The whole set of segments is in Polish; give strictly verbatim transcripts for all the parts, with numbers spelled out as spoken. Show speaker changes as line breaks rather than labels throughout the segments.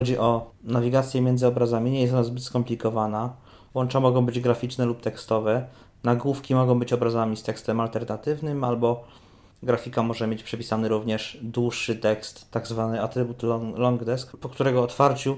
chodzi o nawigację między obrazami, nie jest ona zbyt skomplikowana. Łącza mogą być graficzne lub tekstowe. Nagłówki mogą być obrazami z tekstem alternatywnym, albo grafika może mieć przypisany również dłuższy tekst, tak zwany atrybut long, long desk, po którego otwarciu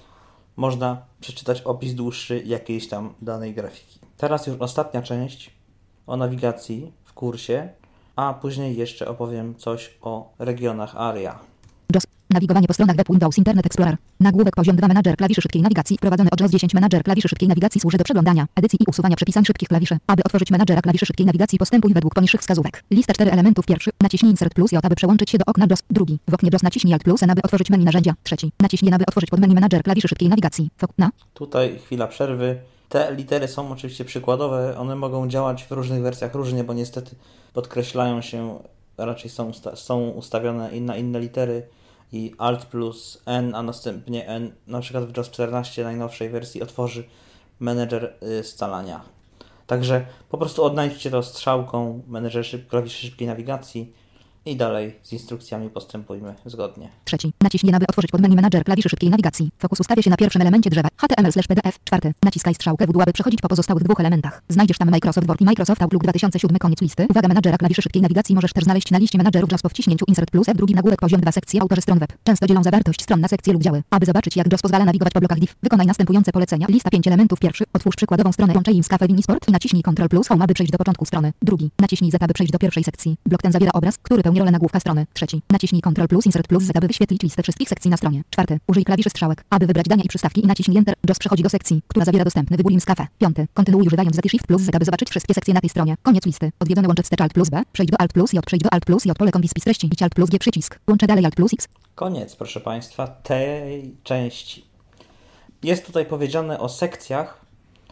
można przeczytać opis dłuższy jakiejś tam danej grafiki. Teraz już ostatnia część o nawigacji w kursie, a później jeszcze opowiem coś o regionach ARIA.
JOS. Nawigowanie po stronach web Windows Internet Explorer. Nagłówek poziom dwa Manager klawiszy szybkiej nawigacji wprowadzony od JOS dziesięć. Manager klawiszy szybkiej nawigacji służy do przeglądania, edycji i usuwania przypisań szybkich klawiszy. Aby otworzyć menadżera klawiszy szybkiej nawigacji, postępuj według poniższych wskazówek. Lista cztery elementów. Pierwszy. Naciśnij Insert plus J, aby przełączyć się do okna JOS. Drugi. W oknie JOS naciśnij Alt plus N, aby otworzyć menu narzędzia. Trzeci. Naciśnij N, aby otworzyć podmenu Manager klawiszy szybkiej nawigacji. Fok na.
Tutaj chwila przerwy. Te litery są oczywiście przykładowe, one mogą działać w różnych wersjach różnie, bo niestety podkreślają się, raczej są, usta- są ustawione na inne litery i Alt plus N, a następnie N, na przykład w JOS czternaście najnowszej wersji otworzy menedżer y, scalania. Także po prostu odnajdźcie to strzałką menedżer szyb- klawiszy szybkiej nawigacji i dalej z instrukcjami postępujmy zgodnie.
Trzeci. Naciśnij N, aby otworzyć podmenu Manager klawiszy szybkiej nawigacji. Fokus ustawia się na pierwszym elemencie drzewa. H T M L slash P D F. Czwarty. Naciskaj strzałkę w dół, aby przechodzić po pozostałych dwóch elementach. Znajdziesz tam Microsoft Word i Microsoft Outlook dwa tysiące siedem. Koniec listy. Uwaga, menadżera klawiszy szybkiej nawigacji możesz też znaleźć na liście menadżerów JOS po wciśnięciu Insert plus F. Drugi nagłówek poziom dwa sekcje autorzy stron web. Często dzielą zawartość stron na sekcje lub działy. Aby zobaczyć, jak JOS pozwala nawigować po blokach div, wykonaj następujące polecenia. Lista pięć elementów. Pierwszy. Otwórz przykładową stronę Łączej im z Cafe Sport i naciśnij Ctrl plus Home, aby przejść do początku strony. Drugi. Naciśnij Z, aby przejść do pierwszej sekcji. Blok ten zawiera obraz, który pełni rolę nagłówka strony. Trzeci. Naciśnij Ctrl plus Insert plus Z, aby wyświetlić listę wszystkich sekcji na stronie. Czwarty. Użyj klawiszy strzałek, aby wybrać dania i przystawki i naciśnij Enter. JOS przechodzi do sekcji, która zawiera dostępny wybór im z Cafe. Piąty. Kontynuuj używając Z i Shift plus Z, aby zobaczyć wszystkie sekcje na tej stronie. Koniec listy. Odwiedzone łącze wstecz Alt plus B. Przejdź do Alt plus J. Przejdź do Alt plus J. Pole kombi spis treści. Idź Alt plus G przycisk. Łączę dalej Alt plus X.
Koniec, proszę Państwa, tej części. Jest tutaj powiedziane o sekcjach.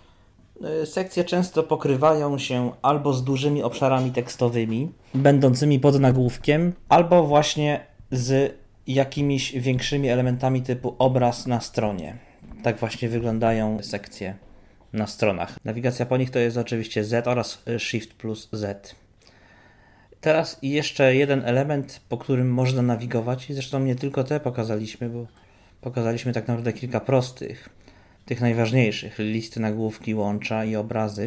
Sekcje często pokrywają się albo z dużymi obszarami tekstowymi, będącymi pod nagłówkiem, albo właśnie z jakimiś większymi elementami typu obraz na stronie. Tak właśnie wyglądają sekcje na stronach. Nawigacja po nich to jest oczywiście Z oraz Shift plus Z. Teraz jeszcze jeden element, po którym można nawigować, i zresztą nie tylko te pokazaliśmy, bo pokazaliśmy tak naprawdę kilka prostych, tych najważniejszych, listy, nagłówki, łącza i obrazy,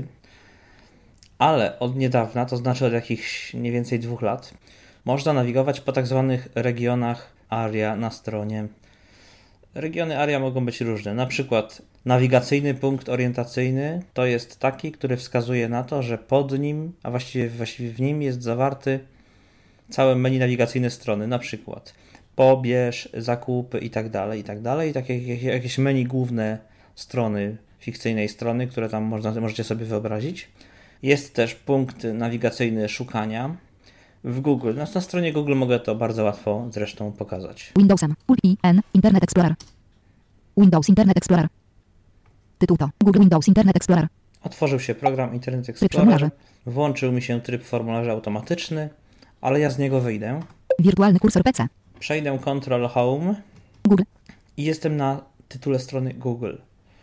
ale od niedawna, to znaczy od jakichś mniej więcej dwóch lat, można nawigować po tak zwanych regionach ARIA na stronie. Regiony ARIA mogą być różne, na przykład nawigacyjny punkt orientacyjny to jest taki, który wskazuje na to, że pod nim, a właściwie, właściwie w nim jest zawarty całe menu nawigacyjne strony, na przykład pobierz, zakupy i tak dalej, i tak dalej, takie jakieś menu główne strony, fikcyjnej strony, które tam można, możecie sobie wyobrazić. Jest też punkt nawigacyjny szukania w Google. Na, na stronie Google mogę to bardzo łatwo zresztą pokazać.
Windowsem. Alt I N. Internet Explorer. Windows Internet Explorer. Tytuł to Google Windows Internet Explorer.
Otworzył się program Internet
Tryb
Explorer.
formularza.
Włączył mi się tryb formularza automatyczny, ale ja z niego wyjdę.
Wirtualny kursor P C.
Przejdę Ctrl Home
Google.
i jestem na tytule strony Google.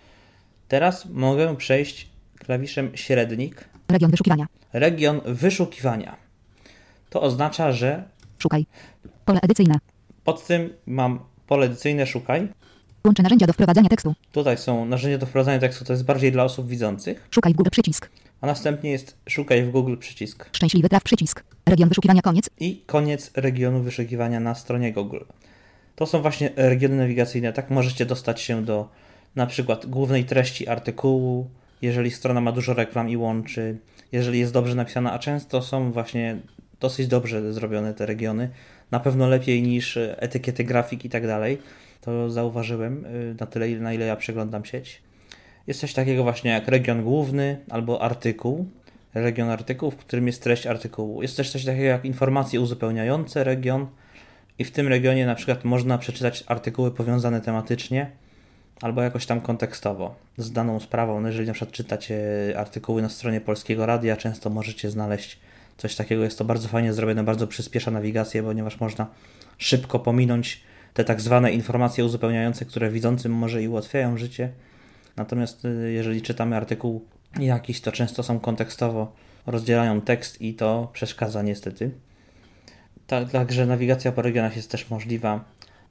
Teraz mogę przejść klawiszem średnik.
Region wyszukiwania.
Region wyszukiwania. To oznacza, że
Szukaj. Pole edycyjne.
pod tym mam pole edycyjne szukaj.
Łącze narzędzia do wprowadzania tekstu.
Tutaj są narzędzia do wprowadzania tekstu, to jest bardziej dla osób widzących.
Szukaj w Google przycisk.
A następnie jest szukaj w Google przycisk.
Szczęśliwy traf przycisk. Region wyszukiwania koniec.
I koniec regionu wyszukiwania na stronie Google. To są właśnie regiony nawigacyjne. Tak możecie dostać się do na przykład głównej treści artykułu, jeżeli strona ma dużo reklam i łączy, jeżeli jest dobrze napisana, a często są właśnie dosyć dobrze zrobione te regiony. Na pewno lepiej niż etykiety grafik i tak dalej. To zauważyłem na tyle, na ile ja przeglądam sieć. Jest coś takiego właśnie jak region główny albo artykuł. Region artykułu, w którym jest treść artykułu. Jest też coś takiego jak informacje uzupełniające region i w tym regionie na przykład można przeczytać artykuły powiązane tematycznie albo jakoś tam kontekstowo z daną sprawą. No jeżeli na przykład czytacie artykuły na stronie Polskiego Radia, często możecie znaleźć coś takiego. Jest to bardzo fajnie zrobione, bardzo przyspiesza nawigację, ponieważ można szybko pominąć te tak zwane informacje uzupełniające, które widzącym może i ułatwiają życie. Natomiast jeżeli czytamy artykuł jakiś, to często są kontekstowo, rozdzielają tekst i to przeszkadza niestety. Także nawigacja po regionach jest też możliwa.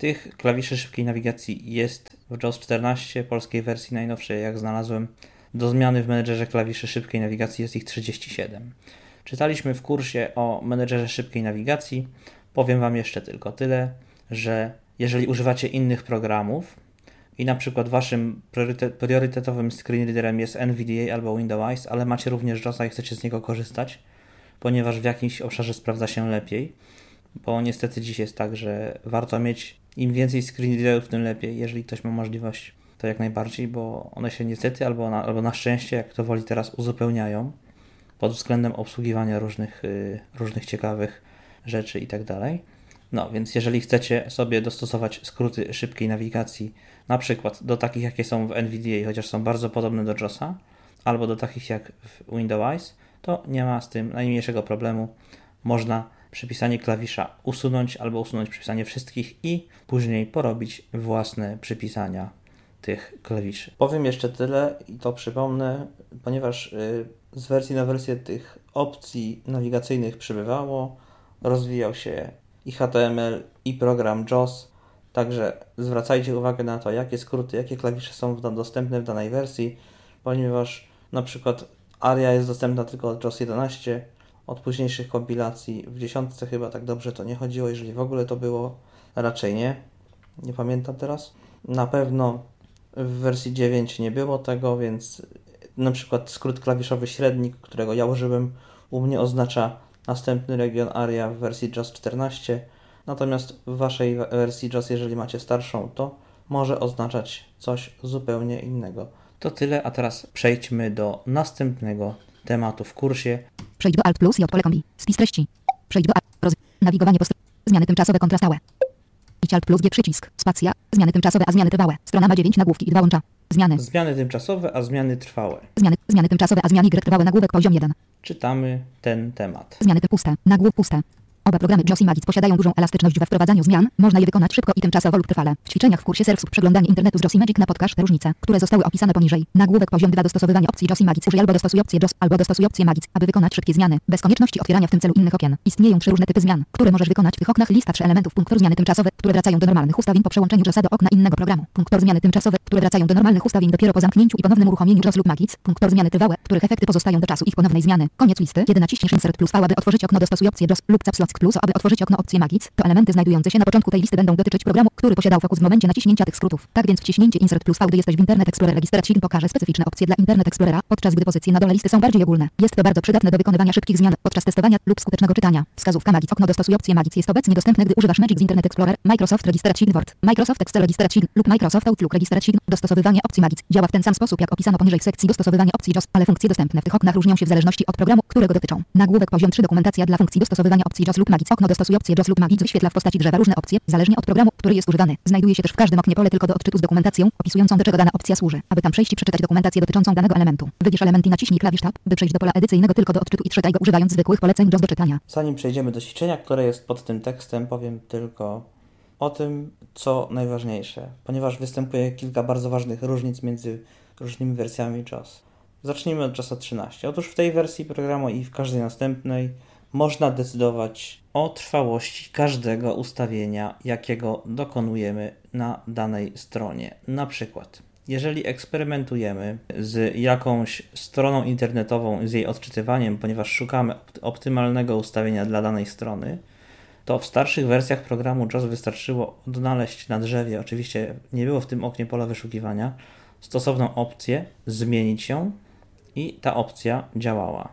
Tych klawiszy szybkiej nawigacji jest w JAWS czternaście, polskiej wersji najnowszej, jak znalazłem. Do zmiany w menedżerze klawiszy szybkiej nawigacji jest ich trzydzieści siedem. Czytaliśmy w kursie o menedżerze szybkiej nawigacji. Powiem Wam jeszcze tylko tyle, że jeżeli używacie innych programów i na przykład Waszym priorytet, priorytetowym screenreaderem jest N V D A albo Windows, ale macie również JAWSa i chcecie z niego korzystać, ponieważ w jakimś obszarze sprawdza się lepiej, bo niestety dziś jest tak, że warto mieć im więcej screenreaderów, tym lepiej. Jeżeli ktoś ma możliwość, to jak najbardziej, bo one się niestety albo na, albo na szczęście, jak kto woli, teraz uzupełniają pod względem obsługiwania różnych, yy, różnych ciekawych rzeczy i tak dalej. No, więc jeżeli chcecie sobie dostosować skróty szybkiej nawigacji, na przykład do takich, jakie są w N V D A, chociaż są bardzo podobne do JAWSa, albo do takich jak w Windows, to nie ma z tym najmniejszego problemu. Można przypisanie klawisza usunąć albo usunąć przypisanie wszystkich i później porobić własne przypisania tych klawiszy. Powiem jeszcze tyle i to przypomnę, ponieważ z wersji na wersję tych opcji nawigacyjnych przybywało, rozwijał się i H T M L, i program JAWS, także zwracajcie uwagę na to, jakie skróty, jakie klawisze są dostępne w danej wersji, ponieważ na przykład Aria jest dostępna tylko od JAWS jedenaście, od późniejszych kompilacji w dziesiątce chyba tak dobrze to nie chodziło, jeżeli w ogóle to było, raczej nie, nie pamiętam teraz. Na pewno w wersji dziewięć nie było tego, więc na przykład skrót klawiszowy średnik, którego ja użyłem, u mnie oznacza następny region Aria w wersji JAWS czternaście, natomiast w Waszej wersji JAWS, jeżeli macie starszą, to może oznaczać coś zupełnie innego. To tyle, a teraz przejdźmy do następnego tematu w kursie.
Przejdź do Alt plus J pole kombi. Spis treści. Przejdź do Alt. Roz... Nawigowanie po stronie. Zmiany tymczasowe kontrastałe. Idź Alt plus G przycisk. Spacja. Zmiany tymczasowe, a zmiany trwałe. Strona ma dziewięć nagłówki i dwa łącza. Zmiany.
Zmiany tymczasowe, a zmiany trwałe.
Zmiany. Zmiany tymczasowe, a zmiany Y trwałe. Nagłówek poziom jeden.
Czytamy ten temat.
Zmiany typ puste. Nagłów puste. Oba programy JAWS i Magic posiadają dużą elastyczność we wprowadzaniu zmian. Można je wykonać szybko i tymczasowo lub trwale. W ćwiczeniach w kursie Serwsów przeglądanie internetu z JAWS i Magic na podkaż te różnice, które zostały opisane poniżej. Nagłówek poziom dwa. Dostosowywanie opcji JAWS i Magic. Użyj albo dostosuj opcję JAWS, albo dostosuj opcję Magic, aby wykonać szybkie zmiany, bez konieczności otwierania w tym celu innych okien. Istnieją trzy różne typy zmian, które możesz wykonać w tych oknach. Lista trzy elementów. Punktor zmiany tymczasowe, które wracają do normalnych ustawień po przełączeniu JAWSa do okna innego programu. Punktor zmiany tymczasowe, które wracają do normalnych ustawień dopiero po zamknięciu i ponownym uruchomieniu JAWS lub Magic. Punktor zmiany trwałe, których efekty pozostają do czasu ich ponownej zmiany. Koniec listy. Kiedy naciśniesz Insert plus V, aby otworzyć okno dostosuj opcję JAWS lub Caps Lock plus, aby otworzyć okno opcję Magic, to elementy znajdujące się na początku tej listy będą dotyczyć programu, który posiadał fokus w momencie naciśnięcia tych skrótów. Tak więc wciśnięcie Insert plus V, gdy jesteś w Internet Explorer Registration, pokaże specyficzne opcje dla Internet Explorera, podczas gdy pozycje na dole listy są bardziej ogólne. Jest to bardzo przydatne do wykonywania szybkich zmian podczas testowania lub skutecznego czytania. Wskazówka Magic. Okno dostosuj opcję Magic jest obecnie dostępne, gdy używasz Magic z Internet Explorer, Microsoft Registration Word, Microsoft Excel Registration lub Microsoft Outlook Registration. Dostosowywanie opcji Magic działa w ten sam sposób, jak opisano poniżej w sekcji dostosowywanie opcji JAWS, ale funkcje dostępne w tych oknach różnią się w zależności od programu, którego dotyczą. Nagłówek poziom trzy. Dokumentacja dla funkcji dostosowywania opcji JAWS lub Magic. Okno dostosuj opcję JAWS lub Magic wyświetla w postaci drzewa różne opcje, zależnie od programu, który jest używany. Znajduje się też w każdym oknie pole tylko do odczytu z dokumentacją, opisującą, do czego dana opcja służy. Aby tam przejść i przeczytać dokumentację dotyczącą danego elementu, wybierz element i naciśnij klawisz Tab, by przejść do pola edycyjnego tylko do odczytu i czytaj go używając zwykłych poleceń JAWS do czytania.
Zanim przejdziemy do ćwiczenia, które jest pod tym tekstem, powiem tylko o tym, co najważniejsze, ponieważ występuje kilka bardzo ważnych różnic między różnymi wersjami JAWS. Zacznijmy od JAWSa trzynaście. Otóż w tej wersji programu i w każdej następnej można decydować o trwałości każdego ustawienia, jakiego dokonujemy na danej stronie. Na przykład, jeżeli eksperymentujemy z jakąś stroną internetową, z jej odczytywaniem, ponieważ szukamy optymalnego ustawienia dla danej strony, to w starszych wersjach programu JAWS wystarczyło odnaleźć na drzewie, oczywiście nie było w tym oknie pola wyszukiwania, stosowną opcję, zmienić ją i ta opcja działała.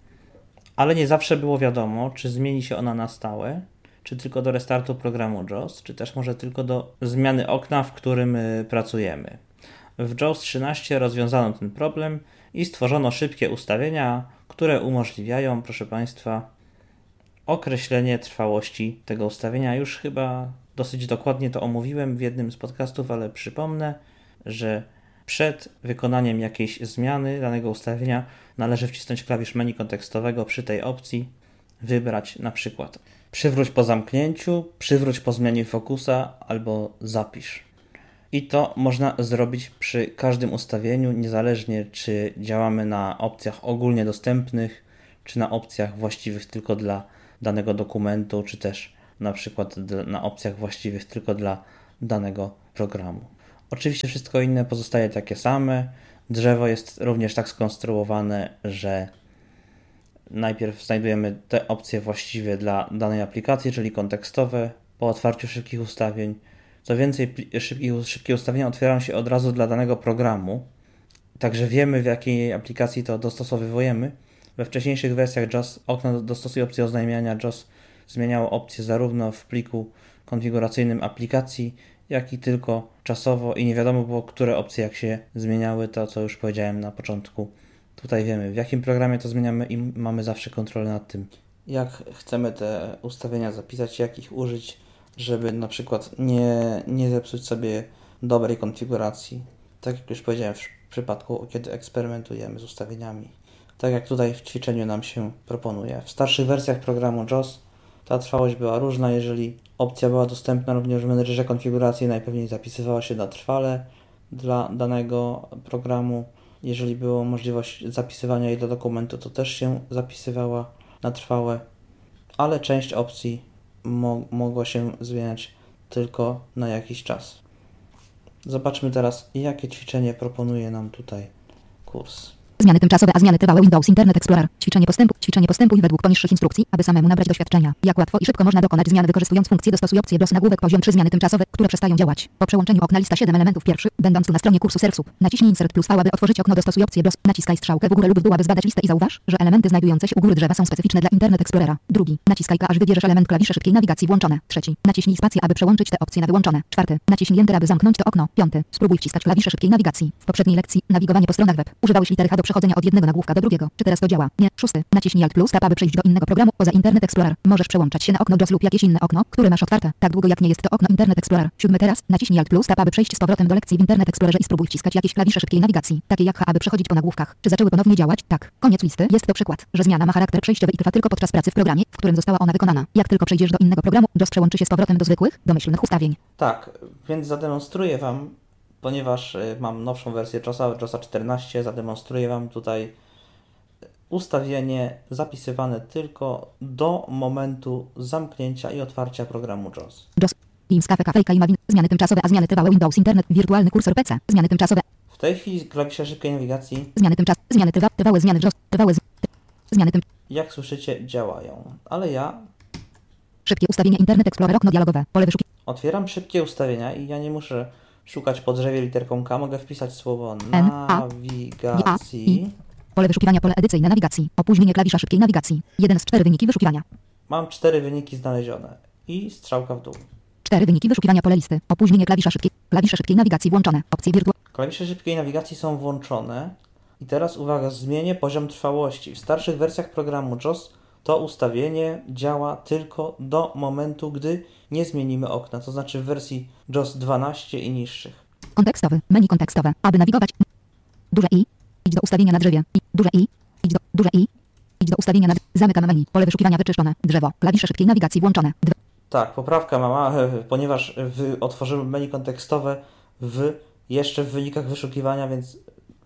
Ale nie zawsze było wiadomo, czy zmieni się ona na stałe, czy tylko do restartu programu JAWS, czy też może tylko do zmiany okna, w którym pracujemy. W JAWS trzynaście rozwiązano ten problem i stworzono szybkie ustawienia, które umożliwiają, proszę Państwa, określenie trwałości tego ustawienia. Już chyba dosyć dokładnie to omówiłem w jednym z podcastów, ale przypomnę, że przed wykonaniem jakiejś zmiany danego ustawienia należy wcisnąć klawisz menu kontekstowego przy tej opcji, wybrać na przykład przywróć po zamknięciu, przywróć po zmianie fokusa albo zapisz. I to można zrobić przy każdym ustawieniu, niezależnie czy działamy na opcjach ogólnie dostępnych, czy na opcjach właściwych tylko dla danego dokumentu, czy też na przykład na opcjach właściwych tylko dla danego programu. Oczywiście wszystko inne pozostaje takie same. Drzewo jest również tak skonstruowane, że najpierw znajdujemy te opcje właściwe dla danej aplikacji, czyli kontekstowe po otwarciu szybkich ustawień. Co więcej, szybkie, szybkie ustawienia otwierają się od razu dla danego programu, także wiemy, w jakiej aplikacji to dostosowujemy. We wcześniejszych wersjach JAWS okno dostosuje opcję oznajmiania JAWS zmieniało opcje zarówno w pliku konfiguracyjnym aplikacji, jak i tylko czasowo i nie wiadomo było, które opcje jak się zmieniały, to co już powiedziałem na początku. Tutaj wiemy, w jakim programie to zmieniamy i mamy zawsze kontrolę nad tym, jak chcemy te ustawienia zapisać, jak ich użyć, żeby na przykład nie, nie zepsuć sobie dobrej konfiguracji. Tak jak już powiedziałem w przypadku, kiedy eksperymentujemy z ustawieniami. Tak jak tutaj w ćwiczeniu nam się proponuje. W starszych wersjach programu JAWS ta trwałość była różna. Jeżeli opcja była dostępna również w menedżerze konfiguracji, najpewniej zapisywała się na trwale dla danego programu. Jeżeli była możliwość zapisywania jej do dokumentu, to też się zapisywała na trwałe, ale część opcji mo- mogła się zmieniać tylko na jakiś czas. Zobaczmy teraz, jakie ćwiczenie proponuje nam tutaj kurs.
Zmiany tymczasowe, a zmiany trwałe Windows Internet Explorer. Ćwiczenie postępu. Ćwiczenie postępuj według poniższych instrukcji, aby samemu nabrać doświadczenia. Jak łatwo i szybko można dokonać zmian wykorzystując funkcję dostosuj opcję JAWS nagłówek poziom trzy zmiany tymczasowe, które przestają działać. Po przełączeniu okna lista siedem elementów pierwszy, będąc tu na stronie kursu SerSub. Naciśnij Insert plus V, aby otworzyć okno dostosuj opcję JAWS. Naciskaj strzałkę w górę lub w dół, aby zbadać listę i zauważ, że elementy znajdujące się u góry drzewa są specyficzne dla Internet Explorera. Drugi. Naciskaj K, aż wybierzesz element klawiszy szybkiej nawigacji włączone. Trzeci. Naciśnij spację, aby przełączyć te opcje na wyłączone. Czwarty. Naciśnij Enter, aby zamknąć to okno. Piąty. Spróbuj wciskać klawisze szybkiej nawigacji. W poprzedniej lekcji nawigowanie po stronach web. Używałeś litery H do przechodzenia od jednego nagłówka do drugiego. Czy teraz to działa? Nie. Szósty. Naciśnij Alt plus Tab, aby przejść do innego programu poza Internet Explorer. Możesz przełączać się na okno JAWS lub jakieś inne okno, które masz otwarte, tak długo jak nie jest to okno Internet Explorer. Siódmy. Teraz naciśnij Alt plus Tab, aby przejść z powrotem do lekcji w Internet Explorerze i spróbuj wciskać jakieś klawisze szybkiej nawigacji, takie jak H, aby przechodzić po nagłówkach. Czy zaczęły ponownie działać? Tak. Koniec listy. Jest to przykład, że zmiana ma charakter przejściowy i trwa tylko podczas pracy w programie, w którym została ona wykonana. Jak tylko przejdziesz do innego programu, JAWS przełączy się z powrotem do zwykłych, domyślnych ustawień.
Tak, więc zademonstruję Wam, ponieważ y, mam nowszą wersję JAWSa, JAWSa czternaście, zademonstruję Wam tutaj ustawienie zapisywane tylko do momentu zamknięcia i otwarcia programu JAWS.
JAWS. Teams, K F K, i Mawin. Zmiany tymczasowe, a zmiany trwałe Windows Internet, wirtualny kursor P C. Zmiany tymczasowe.
W tej chwili klawisze szybkiej nawigacji,
Zmiany tymczas, zmiany trwa, trwałe zmiany JAWS, trwałe z, zmiany tym,
jak słyszycie, działają. Ale ja
szybkie ustawienie Internet Explorer, okno dialogowe, pole wyszukiwania.
otwieram szybkie ustawienia i ja nie muszę szukać po drzewie literką K, mogę wpisać słowo
N, A,
nawigacji.
Pole wyszukiwania, pole edycyjne nawigacji, opóźnienie klawisza szybkiej nawigacji. Jeden z cztery wyniki wyszukiwania.
Mam cztery wyniki znalezione i strzałka w dół.
Cztery wyniki wyszukiwania, pole listy, opóźnienie klawisza szybkiej, klawisze szybkiej nawigacji włączone, opcje wirtualne.
Klawisze szybkiej nawigacji są włączone i teraz uwaga, zmienię poziom trwałości. W starszych wersjach programu JAWS to ustawienie działa tylko do momentu, gdy nie zmienimy okna, to znaczy w wersji JAWS dwanaście i niższych.
Kontekstowy, menu kontekstowe, aby nawigować. Duże I, idź do ustawienia na drzewie, I, duże I, idź do, duże I, idź do ustawienia na, zamykam menu, pole wyszukiwania wyczyszczone, drzewo, klawisze szybkiej nawigacji włączone. Dwa.
Tak, poprawka mama, ponieważ w, otworzyłem menu kontekstowe w, jeszcze w wynikach wyszukiwania, więc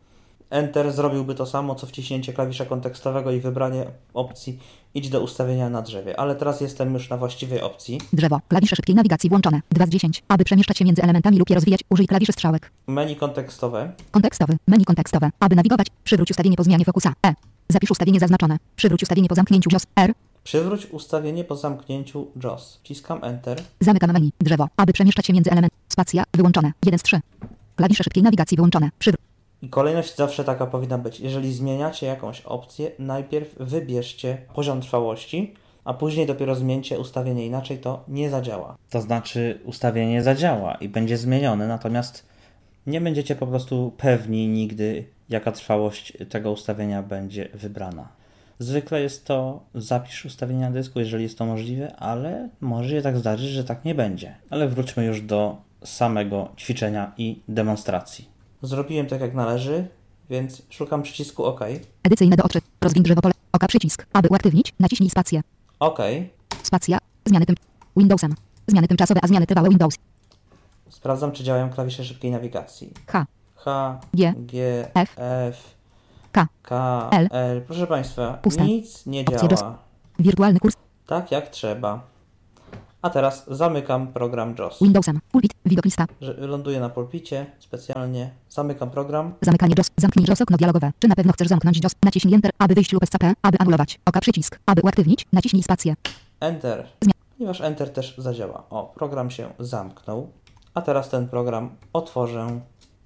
Enter zrobiłby to samo, co wciśnięcie klawisza kontekstowego i wybranie opcji idź do ustawienia na drzewie. Ale teraz jestem już na właściwej opcji.
Drzewo, klawisze szybkiej nawigacji włączone, dwa z dziesięciu. Aby przemieszczać się między elementami lub je rozwijać, użyj klawiszy strzałek.
Menu kontekstowe.
Kontekstowy, menu kontekstowe. Aby nawigować, przywróć ustawienie po zmianie fokusa. E. Zapisz ustawienie zaznaczone. Przywróć ustawienie po zamknięciu JAWS. R.
Przywróć ustawienie po zamknięciu JAWS. Wciskam Enter.
Zamykam menu. Drzewo. Aby przemieszczać się między elementami. Spacja. Wyłączone. jeden z trzech. Klawisze szybkiej nawigacji wyłączone. Przywróć.
I kolejność zawsze taka powinna być. Jeżeli zmieniacie jakąś opcję, najpierw wybierzcie poziom trwałości, a później dopiero zmieńcie ustawienie, inaczej to nie zadziała. To znaczy ustawienie zadziała i będzie zmienione, natomiast nie będziecie po prostu pewni nigdy, jaka trwałość tego ustawienia będzie wybrana. Zwykle jest to zapisz ustawienie na dysku, jeżeli jest to możliwe, ale może się tak zdarzyć, że tak nie będzie. Ale wróćmy już do samego ćwiczenia i demonstracji. Zrobiłem tak jak należy, więc szukam przycisku OK.
Edycyjne do oczy. Rozwiń drzewo pole. Oka przycisk. Aby uaktywnić, naciśnij spację.
OK.
Spacja. Zmiany tym. Windowsem. Zmiany tymczasowe, a zmiany trwałe Windows.
Sprawdzam, czy działają klawisze szybkiej nawigacji.
H.
H,
G,
G,
F,
F,
K,
K,
L.
L. Proszę Państwa,
Puste.
nic nie
Opcje
działa.
Wirtualny kurs.
Tak jak trzeba. A teraz zamykam program JAWS.
Windowsem. Pulpit. Widok lista.
Że ląduję na pulpicie specjalnie. Zamykam program.
Zamykanie JAWS. Zamknij JAWS okno dialogowe. Czy na pewno chcesz zamknąć JAWS? Naciśnij Enter, aby wyjść lub escape, aby anulować. Oka przycisk. Aby uaktywnić, naciśnij spację.
Enter.
Zmian.
Ponieważ Enter też zadziała. O, program się zamknął. A teraz ten program otworzę.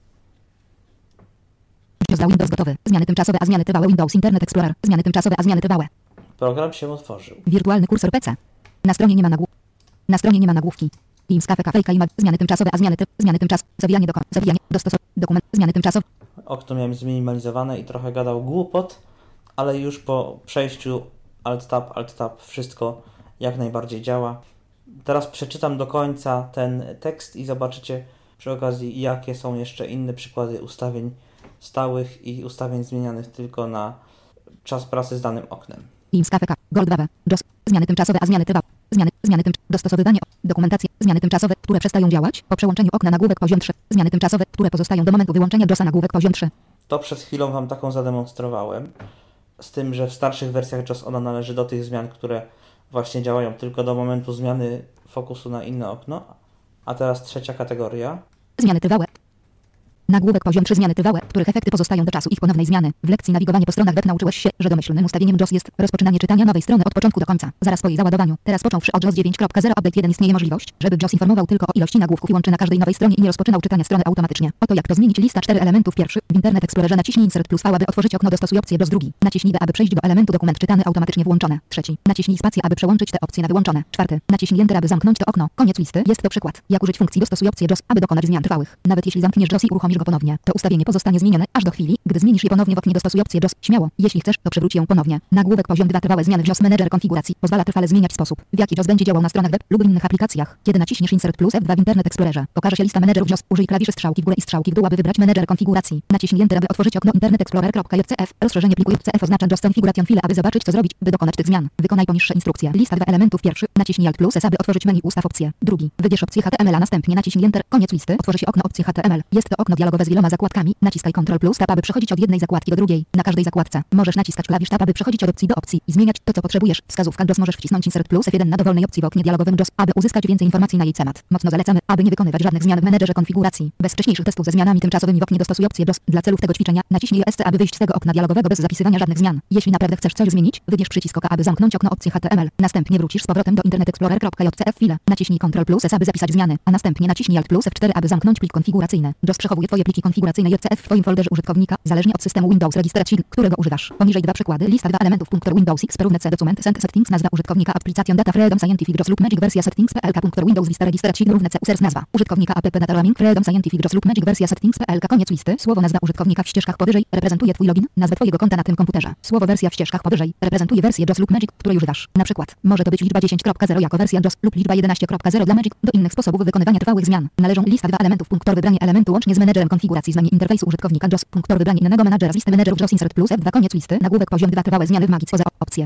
Dla Windows gotowy. Zmiany tymczasowe, a zmiany trwałe Windows Internet Explorer. Zmiany tymczasowe, a zmiany trwałe.
Program się otworzył.
Wirtualny kursor P C. Na stronie nie ma nagłówki. Na stronie nie ma nagłówki. Teams Cafe Cafe ima. Zmiany tymczasowe, a zmiany typ. Zmiany tymczas. Zawijanie do zawijanie. Dostosowanie. Dokument. Zmiany tymczasowe.
Okno miałem zminimalizowane i trochę gadał głupot, ale już po przejściu Alt-Tab, Alt-Tab wszystko jak najbardziej działa. Teraz przeczytam do końca ten tekst i zobaczycie przy okazji, jakie są jeszcze inne przykłady ustawień stałych i ustawień zmienianych tylko na czas pracy z danym oknem.
Teams Cafe Cafe. Gold dwa. JAWS. Zmiany tymczasowe, a zmiany trwałe. Zmiany, zmiany tymczasowe. Dostosowywanie. Dokumentacje. Zmiany tymczasowe, które przestają działać po przełączeniu okna nagłówek poziom trzy. Zmiany tymczasowe, które pozostają do momentu wyłączenia JAWSa nagłówek poziom trzy.
To przed chwilą Wam taką zademonstrowałem. Z tym, że w starszych wersjach JAWS ona należy do tych zmian, które właśnie działają tylko do momentu zmiany fokusu na inne okno. A teraz trzecia kategoria.
Zmiany trwałe. Nagłówek poziom trzy. Zmiany trwałe, których efekty pozostają do czasu ich ponownej zmiany. W lekcji nawigowanie po stronach web nauczyłeś się, że domyślnym ustawieniem JAWS jest rozpoczynanie czytania nowej strony od początku do końca, zaraz po jej załadowaniu. Teraz począwszy od JAWS dziewięć kropka zero Update jeden istnieje możliwość, żeby JAWS informował tylko o ilości nagłówków i łączy na każdej nowej stronie i nie rozpoczynał czytania strony automatycznie. Oto jak to zmienić. Lista cztery elementów. Pierwszy. W Internet Explorerze naciśnij Insert plus V, aby otworzyć okno. Dostosuj opcję JAWS. Drugi. Naciśnij D, aby przejść do elementu dokument czytany automatycznie włączone. Trzeci. Naciśnij spację, aby przełączyć te opcje na wyłączone. Czwarty. Naciśnij Enter, aby zamknąć to okno. Koniec listy. Jest to przykład, jak użyć funkcji Dostosuj opcję JAWS, aby dokonać zmian trwałych. Nawet jeśli zamkniesz JAWS i uruchomisz go ponownie, to ustawienie pozostanie zmienione aż do chwili, gdy zmienisz je ponownie w oknie Dostosuj opcję JAWS. Śmiało, jeśli chcesz, to przywróć ją ponownie. Nagłówek poziom dwa. Trwałe zmiany w JAWS Manager konfiguracji pozwala trwale zmieniać sposób, w jaki JAWS będzie działał na stronach web lub innych aplikacjach. Kiedy naciśniesz Insert plus F dwa w Internet Explorerze, pokaże się lista menedżerów JAWS. Użyj klawiszy strzałki w górę i strzałki w dół, aby wybrać menedżer konfiguracji. Naciśnij Enter, aby otworzyć okno Internet Explorer.jcf. Rozszerzenie pliku J C F oznacza JAWS Configuration File, aby zobaczyć, co zrobić, by dokonać tych zmian. Wykonaj poniższe instrukcje. Lista dwa elementów. Pierwszy. Naciśnij Alt plus S, aby otworzyć menu ustaw opcję. Drugi. Wybierz opcję H T M L, a następnie naciśnij Enter. Koniec listy. Otworzy się okno opcji H T M L. Jest to okno dialogowe z wieloma zakładkami. Naciskaj Ctrl plus Tab, aby przechodzić od jednej zakładki do drugiej. Na każdej zakładce możesz naciskać klawisz Tab, aby przechodzić od opcji do opcji i zmieniać to, co potrzebujesz. Wskazówka JAWS. Możesz wcisnąć Insert plus F jeden na dowolnej opcji w oknie dialogowym JAWS, aby uzyskać więcej informacji na jej temat. Mocno zalecamy, aby nie wykonywać żadnych zmian w menedżerze konfiguracji. Bez wcześniejszych testów ze zmianami tymczasowymi w oknie Dostosuj opcję JAWS. Dla celów tego ćwiczenia naciśnij E S C, aby wyjść z tego okna dialogowego bez zapisywania żadnych zmian. Jeśli naprawdę chcesz coś zmienić, wybierz przycisk oka, aby zamknąć okno opcji H T M L. Następnie wrócisz z powrotem do Internet Explorer.jcf file. Naciśnij Ctrl plus S, aby zapisać zmiany, a następnie naciśnij Alt plus F cztery, aby zamknąć plik konfiguracyjny. JAWS przechowuje Twoje pliki konfiguracyjne J C F w Twoim folderze użytkownika, zależnie od systemu Windows Registration, którego używasz. Poniżej dwa przykłady. Lista dwa elementów. Punktor Windows X. Równe C. Document Send Settings. Nazwa użytkownika. Application Data Freedom Scientific JAWS lub Magic wersja Settings. P L K. Punktor Windows Vista Registration. Równe C. Users. Nazwa użytkownika. App Data Roaming Freedom Scientific JAWS lub Magic wersja Settings. P L K. Koniec listy. Słowo nazwa użytkownika w ścieżkach powyżej reprezentuje Twój login, nazwę Twojego konta na tym komputerze. Słowo wersja w ścieżkach powyżej reprezentuje wersję JAWS lub Magic, której używasz. Na przykład może to być liczba dziesięć kropka zero jako wersja JAWS lub liczba jedenaście kropka zero dla Magic. Do innych sposobów wykonywania trwałych zmian należą lista dwa elementów. Punktor wybranie elementu łącznie z menedżerem konfiguracji. Zmianie interfejsu użytkownika JAWS. Punktor wybranie innego menedżera z listy menedżerów JAWS. Insert plus F dwa. Koniec listy. Nagłówek poziom dwa. Trwałe zmiany w Magic. Poza opcje.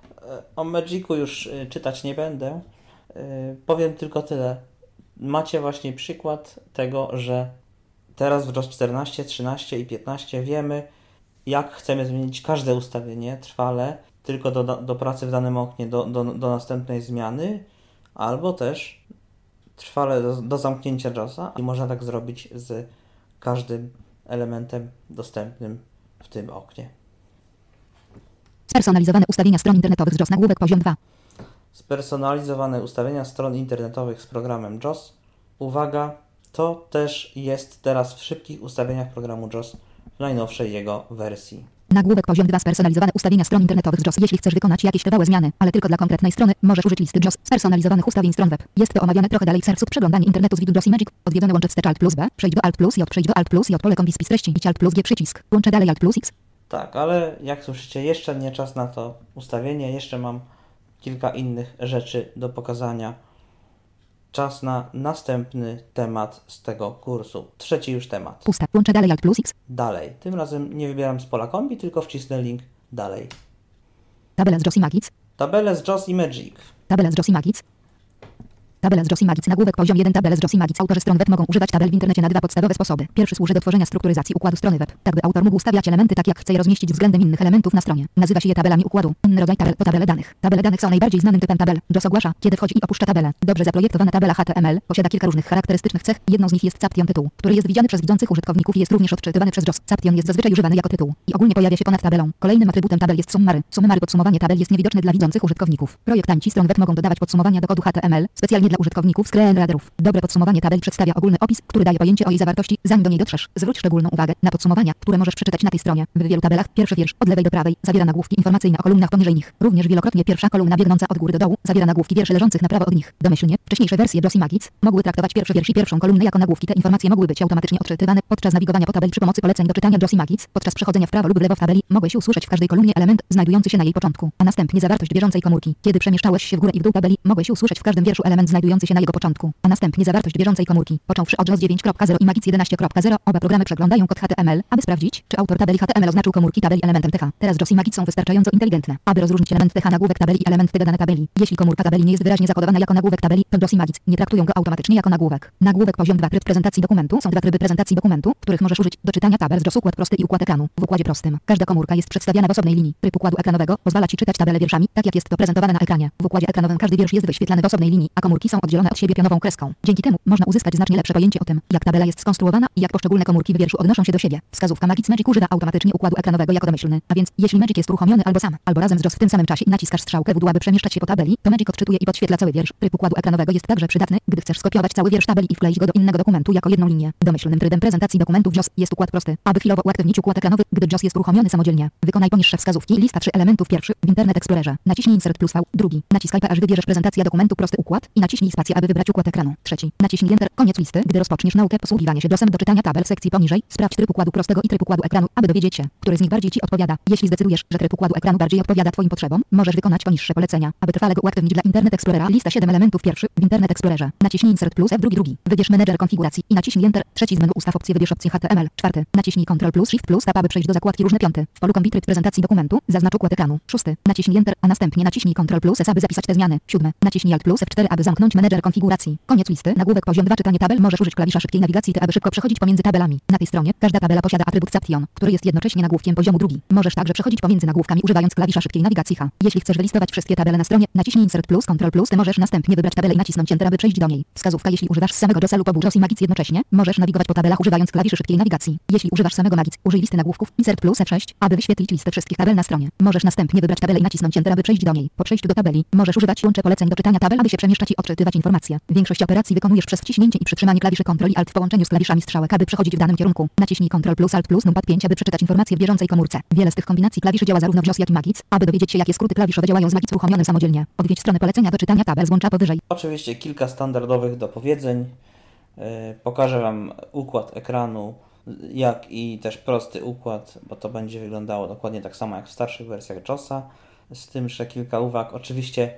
O Magicu już y, czytać nie będę. Y, powiem tylko tyle. Macie właśnie przykład tego, że teraz w JAWS czternaście, trzynaście i piętnaście wiemy, jak chcemy zmienić każde ustawienie trwale tylko do, do pracy w danym oknie, do, do, do następnej zmiany, albo też trwale do, do zamknięcia JAWSa i można tak zrobić z każdym elementem dostępnym w tym oknie.
Spersonalizowane ustawienia stron internetowych z JAWS. Nagłówek poziom dwa.
Spersonalizowane ustawienia stron internetowych z programem JAWS. Uwaga, to też jest teraz w szybkich ustawieniach programu JAWS w najnowszej jego wersji.
Nagłówek poziom dwa. Spersonalizowane ustawienia stron internetowych z JAWS. Jeśli chcesz wykonać jakieś trwałe zmiany, ale tylko dla konkretnej strony, możesz użyć listy JAWS spersonalizowanych ustawień stron web. Jest to omawiane trochę dalej w sercu. Przeglądanie internetu z widu JAWS i Magic. Odwiedzone łącze wstecz Alt plus B. Przejdź do Alt plus J. Przejdź do Alt plus J. Pole kombi spis treści. Idź Alt plus G przycisk. Łączę dalej Alt plus X.
Tak, ale jak słyszycie, jeszcze nie czas na to ustawienie. Jeszcze mam kilka innych rzeczy do pokazania. Czas na następny temat z tego kursu. Trzeci już temat.
Pusta. Łączę dalej Alt plus X.
Dalej. Tym razem nie wybieram z pola kombi, tylko wcisnę link dalej.
Tabela z JAWS i Magic.
Tabele z JAWS i Magic.
Tabela z JAWS i Magic. Tabela z J O S i Magic. Nagłówek poziom jeden. Tabele z J O S i Magic. Autorzy stron web mogą używać tabel w internecie na dwa podstawowe sposoby. Pierwszy służy do tworzenia strukturyzacji układu strony web, tak by autor mógł ustawiać elementy tak jak chce je rozmieścić względem innych elementów na stronie. Nazywa się je tabelami układu. Inny rodzaj tabel to tabele danych. Tabele danych są najbardziej znanym typem tabel. J O S ogłasza, kiedy wchodzi i opuszcza tabelę. Dobrze zaprojektowana tabela H T M L posiada kilka różnych charakterystycznych cech. Jedną z nich jest Caption tytuł, który jest widziany przez widzących użytkowników i jest również odczytywany przez J O S. Caption jest zazwyczaj używany jako tytuł i ogólnie pojawia się ponad tabelą. Kolejnym atrybutem tabel jest summary. Summary podsumowanie tabel jest niewidoczne dla widzących użytkowników. Projektanci stron web mogą dodawać podsumowania do kodu H T M L specjalnie dla użytkowników screen readerów. Dobre podsumowanie tabeli przedstawia ogólny opis, który daje pojęcie o jej zawartości, zanim do niej dotrzesz. Zwróć szczególną uwagę na podsumowania, które możesz przeczytać na tej stronie. W wielu tabelach pierwszy wiersz od lewej do prawej zawiera nagłówki informacyjne o kolumnach poniżej nich. Również wielokrotnie pierwsza kolumna biegnąca od góry do dołu zawiera nagłówki wierszy leżących na prawo od nich. Domyślnie wcześniejsze wersje J O S i Magic mogły traktować pierwszy wiersz i pierwszą kolumnę jako nagłówki. Te informacje mogły być automatycznie odczytywane podczas nawigowania po tabeli przy pomocy poleceń do czytania J O S i Magic. Podczas przechodzenia w prawo lub w lewo w tabeli mogłeś usłyszeć w każdej kolumnie element znajdujący się na jej początku, a następnie zawartość bieżącej komórki. Kiedy przemieszczałeś się w górę i w dół tabeli, mogłeś usłyszeć w każdym wierszu element znajdujący się na jego początku, a następnie zawartość bieżącej komórki. Począwszy od J O S dziewięć kropka zero i Magic jedenaście kropka zero, oba programy przeglądają kod H T M L, aby sprawdzić, czy autor tabeli H T M L oznaczył komórki tabeli elementem T H. Teraz J O S i Magic są wystarczająco inteligentne, aby rozróżnić element T H nagłówek tabeli i element T dane tabeli. Jeśli komórka tabeli nie jest wyraźnie zakodowana jako nagłówek tabeli, to J O S i Magic nie traktują go automatycznie jako nagłówek. Nagłówek poziom dwa. Tryb prezentacji dokumentu. Są dwa tryby prezentacji dokumentu, których możesz użyć do czytania tabel z J O S: układ prosty i układ ekranu. W układzie prostym każda komórka jest przedstawiana w osobnej linii. Tryb układu ekranowego pozwala Ci czytać tabelę wierszami, tak jak jest to prezentowane na ekranie. W układzie ekranowym każdy wiersz jest wyświetlany w osobnej linii, a komórki są oddzielone od siebie pionową kreską. Dzięki temu można uzyskać znacznie lepsze pojęcie o tym, jak tabela jest skonstruowana i jak poszczególne komórki w wierszu odnoszą się do siebie. Wskazówka Magic Magic używa automatycznie układu ekranowego jako domyślny, a więc jeśli Magic jest uruchomiony albo sam, albo razem z J O S w tym samym czasie i naciskasz strzałkę w dół, aby przemieszczać się po tabeli, to Magic odczytuje i podświetla cały wiersz. Tryb układu ekranowego jest także przydatny, gdy chcesz skopiować cały wiersz tabeli i wkleić go do innego dokumentu jako jedną linię. Domyślnym trybem prezentacji dokumentów J O S jest układ prosty. Aby chwilowo uaktywnić układ ekranowy, gdy J O S jest uruchomiony samodzielnie, wykonaj poniższe wskazówki. Lista trzy elementów. Pierwszy w Internet Explorerze. Naciśnij Insert plus V. Drugi. Naciskaj P, aż wybierzesz prezentacja dokumentu prosty układ i naciśnij spację, aby wybrać układ ekranu. Trzeci. Naciśnij Enter. Koniec listy. Gdy rozpoczniesz naukę posługiwania się J O S-em do czytania tabel w sekcji poniżej, sprawdź tryb układu prostego i tryb układu ekranu, aby dowiedzieć się, który z nich bardziej Ci odpowiada. Jeśli zdecydujesz, że tryb układu ekranu bardziej odpowiada Twoim potrzebom, możesz wykonać poniższe polecenia, aby trwale go uaktywnić dla Internet Explorera. Lista siedem elementów. Pierwszy w Internet Explorerze. Naciśnij Insert plus F. Drugi. Drugi. Wybierz menedżer konfiguracji i naciśnij Enter. Trzeci z menu ustaw opcję wybierz opcję H T M L. Czwarty. Naciśnij Ctrl plus Shift plus Tab, aby przejść do zakładki różne. Piąty. W polu kombi tryb prezentacji dokumentu zaznacz układ ekranu. Szósty. Naciśnij Enter, a następnie naciśnij Ctrl plus S, aby zapisać te zmiany. Siódmy. Naciśnij Alt plus F cztery, aby zamknąć menedżer konfiguracji. Koniec listy. Nagłówek poziom dwa. Czytanie tabel. Możesz użyć klawisza szybkiej nawigacji T, aby szybko przechodzić pomiędzy tabelami. Na tej stronie każda tabela posiada atrybut Caption, który jest jednocześnie nagłówkiem poziomu drugi. Możesz także przechodzić pomiędzy nagłówkami używając klawisza szybkiej nawigacji H. Jeśli chcesz wylistować wszystkie tabele na stronie, naciśnij Insert plus Ctrl plus T. Możesz następnie wybrać tabelę i nacisnąć Enter, aby przejść do niej. Wskazówka: jeśli używasz samego J O S-a lub obu J O S i Magic jednocześnie, możesz nawigować po tabelach używając klawiszy szybkiej nawigacji. Jeśli używasz samego Magic, użyj listy nagłówków Insert plus F sześć, aby wyświetlić listę wszystkich tabel na stronie. Możesz następnie wybrać tabelę i nacisnąć Enter, aby przejść do niej. Po przejściu do tabeli możesz używać łącze poleceń do czytania tabel, aby się przemieszczać i odczytywać informacje. Większość operacji wykonujesz przez wciśnięcie i przytrzymanie klawiszy Ctrl i Alt w połączeniu z klawiszami strzałek, aby przechodzić w danym kierunku. Naciśnij Ctrl plus Alt plus Numpad pięć, aby przeczytać informacje w bieżącej komórce. Wiele z tych kombinacji klawiszy działa zarówno w J O S, jak i Magic. Aby dowiedzieć się, jakie skróty klawiszowe działają z Magic uruchomionym samodzielnie, odwiedź stronę polecenia do czytania tabel z łącza powyżej.
Oczywiście kilka standardowych dopowiedzeń. Yy, pokażę Wam układ ekranu, jak i też prosty układ, bo to będzie wyglądało dokładnie tak samo jak w starszych wersjach J O S-a. Z tym, że kilka uwag. Oczywiście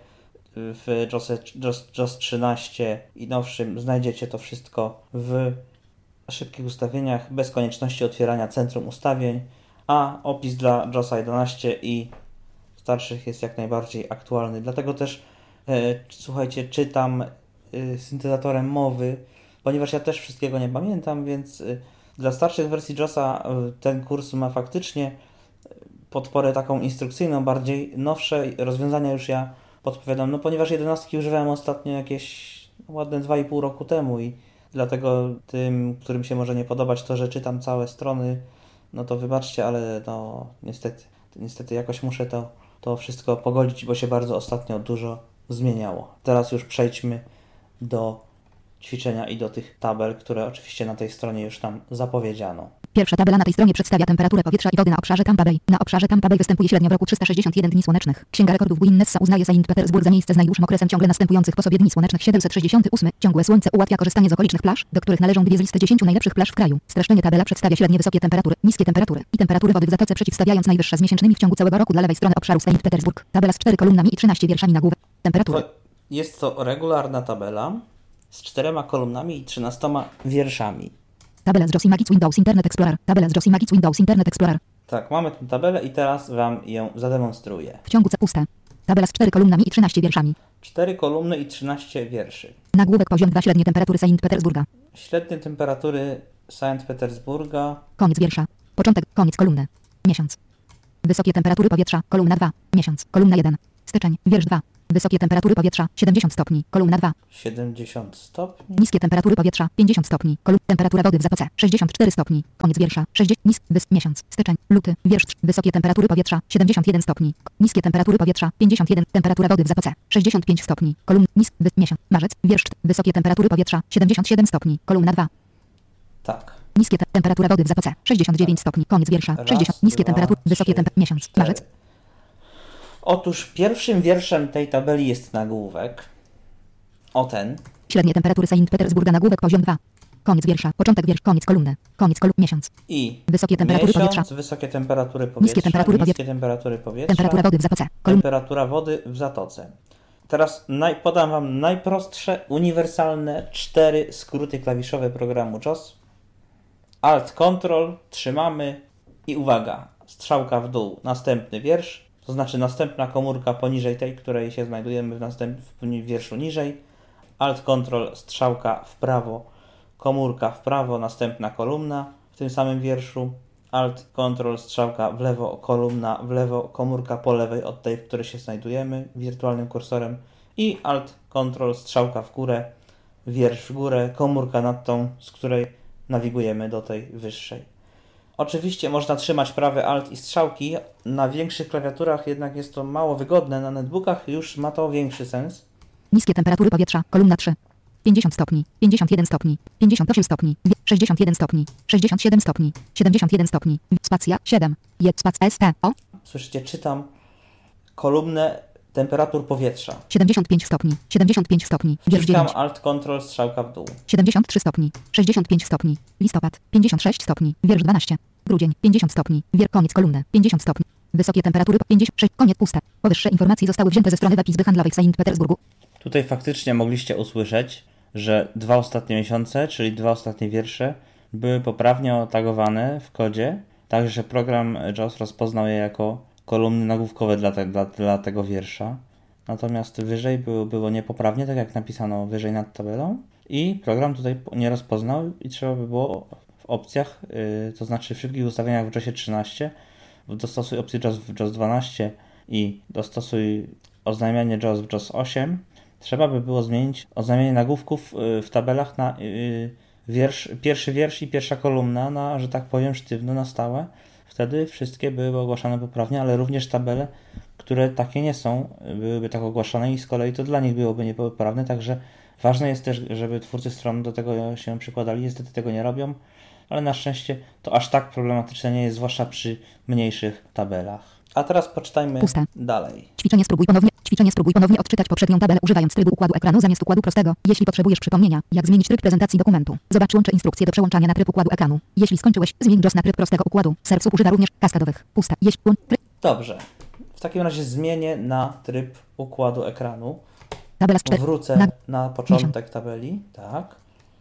w J O S, J O S, J O S trzynaście i nowszym znajdziecie to wszystko w szybkich ustawieniach, bez konieczności otwierania centrum ustawień, a opis dla J O S-a jedenaście i starszych jest jak najbardziej aktualny. Dlatego też e, słuchajcie, czytam e, syntezatorem mowy, ponieważ ja też wszystkiego nie pamiętam, więc e, dla starszych wersji J O S-a e, ten kurs ma faktycznie podporę taką instrukcyjną, bardziej nowsze rozwiązania już ja podpowiadam, no ponieważ jedenastki używałem ostatnio jakieś ładne dwa i pół roku temu i dlatego tym, którym się może nie podobać to, że czytam całe strony, no to wybaczcie, ale no niestety, niestety jakoś muszę to, to wszystko pogodzić, bo się bardzo ostatnio dużo zmieniało. Teraz już przejdźmy do ćwiczenia i do tych tabel, które oczywiście na tej stronie już nam zapowiedziano.
Pierwsza tabela na tej stronie przedstawia temperaturę powietrza i wody na obszarze Tampa Bay. Na obszarze Tampa Bay występuje średnio w roku trzysta sześćdziesiąt jeden dni słonecznych. Księga rekordów Guinnessa uznaje Saint Petersburg za miejsce z najdłuższym okresem ciągle następujących po sobie dni słonecznych. siedemset sześćdziesiąty ósmy. Ciągłe słońce ułatwia korzystanie z okolicznych plaż, do których należą dwie z listy dziesięciu najlepszych plaż w kraju. Streszczenie tabela przedstawia średnie wysokie temperatury, niskie temperatury i temperatury wody w zatoce, przeciwstawiając najwyższe z miesięcznymi w ciągu całego roku dla lewej strony obszaru Saint Petersburg. Tabela z cztery kolumnami i trzynaście wierszami nagłówek. Temperatury.
Jest to regularna tabela z czterema kolumnami i trzynastoma wierszami.
Tabela z J O S i Magic Windows Internet Explorer. Tabela z J O S i Magic Windows Internet Explorer.
Tak, mamy tę tabelę i teraz Wam ją zademonstruję.
W ciągu C puste. Tabela z cztery kolumnami i trzynaście wierszami.
cztery kolumny i trzynaście wierszy.
Nagłówek poziom dwa średnie temperatury Sankt Petersburga.
Średnie temperatury Sankt Petersburga.
Koniec wiersza. Początek, koniec kolumny. Miesiąc. Wysokie temperatury powietrza, kolumna dwa. Miesiąc, kolumna jeden. Styczeń, wiersz dwa. Wysokie temperatury powietrza, siedemdziesiąt stopni, kolumna dwa.
siedemdziesiąt stopni.
Niskie temperatury powietrza, pięćdziesiąt stopni, kolumna. Temperatura wody w Zatoce, sześćdziesiąt cztery stopni. Koniec wiersza, sześćdziesiąt. Nis, wys, miesiąc, styczeń, luty, wiersz trzy. Wysokie temperatury powietrza, siedemdziesiąt jeden stopni. Niskie temperatury powietrza, pięćdziesiąt jeden. Temperatura wody w Zatoce, sześćdziesiąt pięć stopni. Kolumna, nis, wys, miesiąc, marzec, wiersz cztery. Wysokie temperatury powietrza, siedemdziesiąt siedem stopni, kolumna dwa.
Tak.
Niskie te temperatura wody w Zatoce, sześćdziesiąt dziewięć stopni. Koniec wiersza,
Raz,
sześćdziesiąt. Niskie
dwa,
temperatury, wysokie
trzy,
temperatury, miesiąc,
cztery.
marzec.
Otóż pierwszym wierszem tej tabeli jest nagłówek. O ten.
Średnie temperatury Sankt Petersburga, nagłówek poziom dwa. Koniec wiersza, początek wiersz, koniec kolumny. Koniec kolumny, miesiąc.
I
Wysokie temperatury
miesiąc,
powietrza.
wysokie temperatury powietrza,
Niskie temperatury
niskie
powietrza.
temperatury powietrza,
Temperatura wody w Zatoce, kolumna.
temperatura wody w Zatoce. Teraz naj, podam Wam najprostsze, uniwersalne cztery skróty klawiszowe programu JAWS. Alt, Ctrl, trzymamy i uwaga, strzałka w dół, następny wiersz, to znaczy następna komórka poniżej tej, której się znajdujemy w następnym wierszu niżej. Alt, Ctrl, strzałka w prawo, komórka w prawo, następna kolumna w tym samym wierszu. Alt, Ctrl, strzałka w lewo, kolumna w lewo, komórka po lewej od tej, w której się znajdujemy wirtualnym kursorem. I Alt, Ctrl, strzałka w górę, wiersz w górę, komórka nad tą, z której nawigujemy do tej wyższej. Oczywiście można trzymać prawy Alt i strzałki. Na większych klawiaturach jednak jest to mało wygodne. Na netbookach już ma to większy sens.
Niskie temperatury powietrza, kolumna trzy. pięćdziesiąt stopni, pięćdziesiąt jeden stopni, pięćdziesiąt osiem stopni, sześćdziesiąt jeden stopni, sześćdziesiąt siedem stopni, siedemdziesiąt jeden stopni, spacja siedem, jest spac S T O,
Słyszycie, czytam kolumnę temperatur powietrza.
siedemdziesiąt pięć stopni, siedemdziesiąt pięć stopni, wiersz
Wciskam
dziewięć,
Alt, Ctrl, strzałka w dół.
siedemdziesiąt trzy stopni, sześćdziesiąt pięć stopni, listopad, pięćdziesiąt sześć stopni, wiersz dwanaście, grudzień, pięćdziesiąt stopni, wiersz koniec kolumny, pięćdziesiąt stopni, wysokie temperatury pięćdziesiąt sześć, koniec puste. Powyższe informacje zostały wzięte ze strony web Izby Handlowej w Sankt Petersburgu.
Tutaj faktycznie mogliście usłyszeć, że dwa ostatnie miesiące, czyli dwa ostatnie wiersze, były poprawnie otagowane w kodzie, tak że program JAWS rozpoznał je jako kolumny nagłówkowe dla, te, dla, dla tego wiersza. Natomiast wyżej było, było niepoprawnie, tak jak napisano wyżej nad tabelą. I program tutaj nie rozpoznał i trzeba by było w opcjach, yy, to znaczy w szybkich ustawieniach w JAWSie trzynaście, dostosuj opcję JAWS w JAWS dwanaście i dostosuj oznajmianie JAWS w JAWS osiem. Trzeba by było zmienić oznajmienie nagłówków yy, w tabelach na yy, wiersz, pierwszy wiersz i pierwsza kolumna na, że tak powiem, sztywno, na stałe. Wtedy wszystkie byłyby ogłaszane poprawnie, ale również tabele, które takie nie są, byłyby tak ogłaszane i z kolei to dla nich byłoby niepoprawne, także ważne jest też, żeby twórcy stron do tego się przykładali. Niestety tego nie robią, ale na szczęście to aż tak problematyczne nie jest, zwłaszcza przy mniejszych tabelach. A teraz poczytajmy
Puste.
dalej.
Ćwiczenie spróbuj ponownie, ćwiczenie spróbuj ponownie odczytać poprzednią tabelę używając trybu układu ekranu zamiast układu prostego. Jeśli potrzebujesz przypomnienia, jak zmienić tryb prezentacji dokumentu, zobacz łącze instrukcje do przełączania na tryb układu ekranu. Jeśli skończyłeś, zmień JAWS na tryb prostego układu. Serwsup używa również kaskadowych. Puste. Jeśli tryb...
Dobrze. W takim razie zmienię na tryb układu ekranu.
Tabela z cztery.
Wrócę
Na...
na początek tabeli. Tak.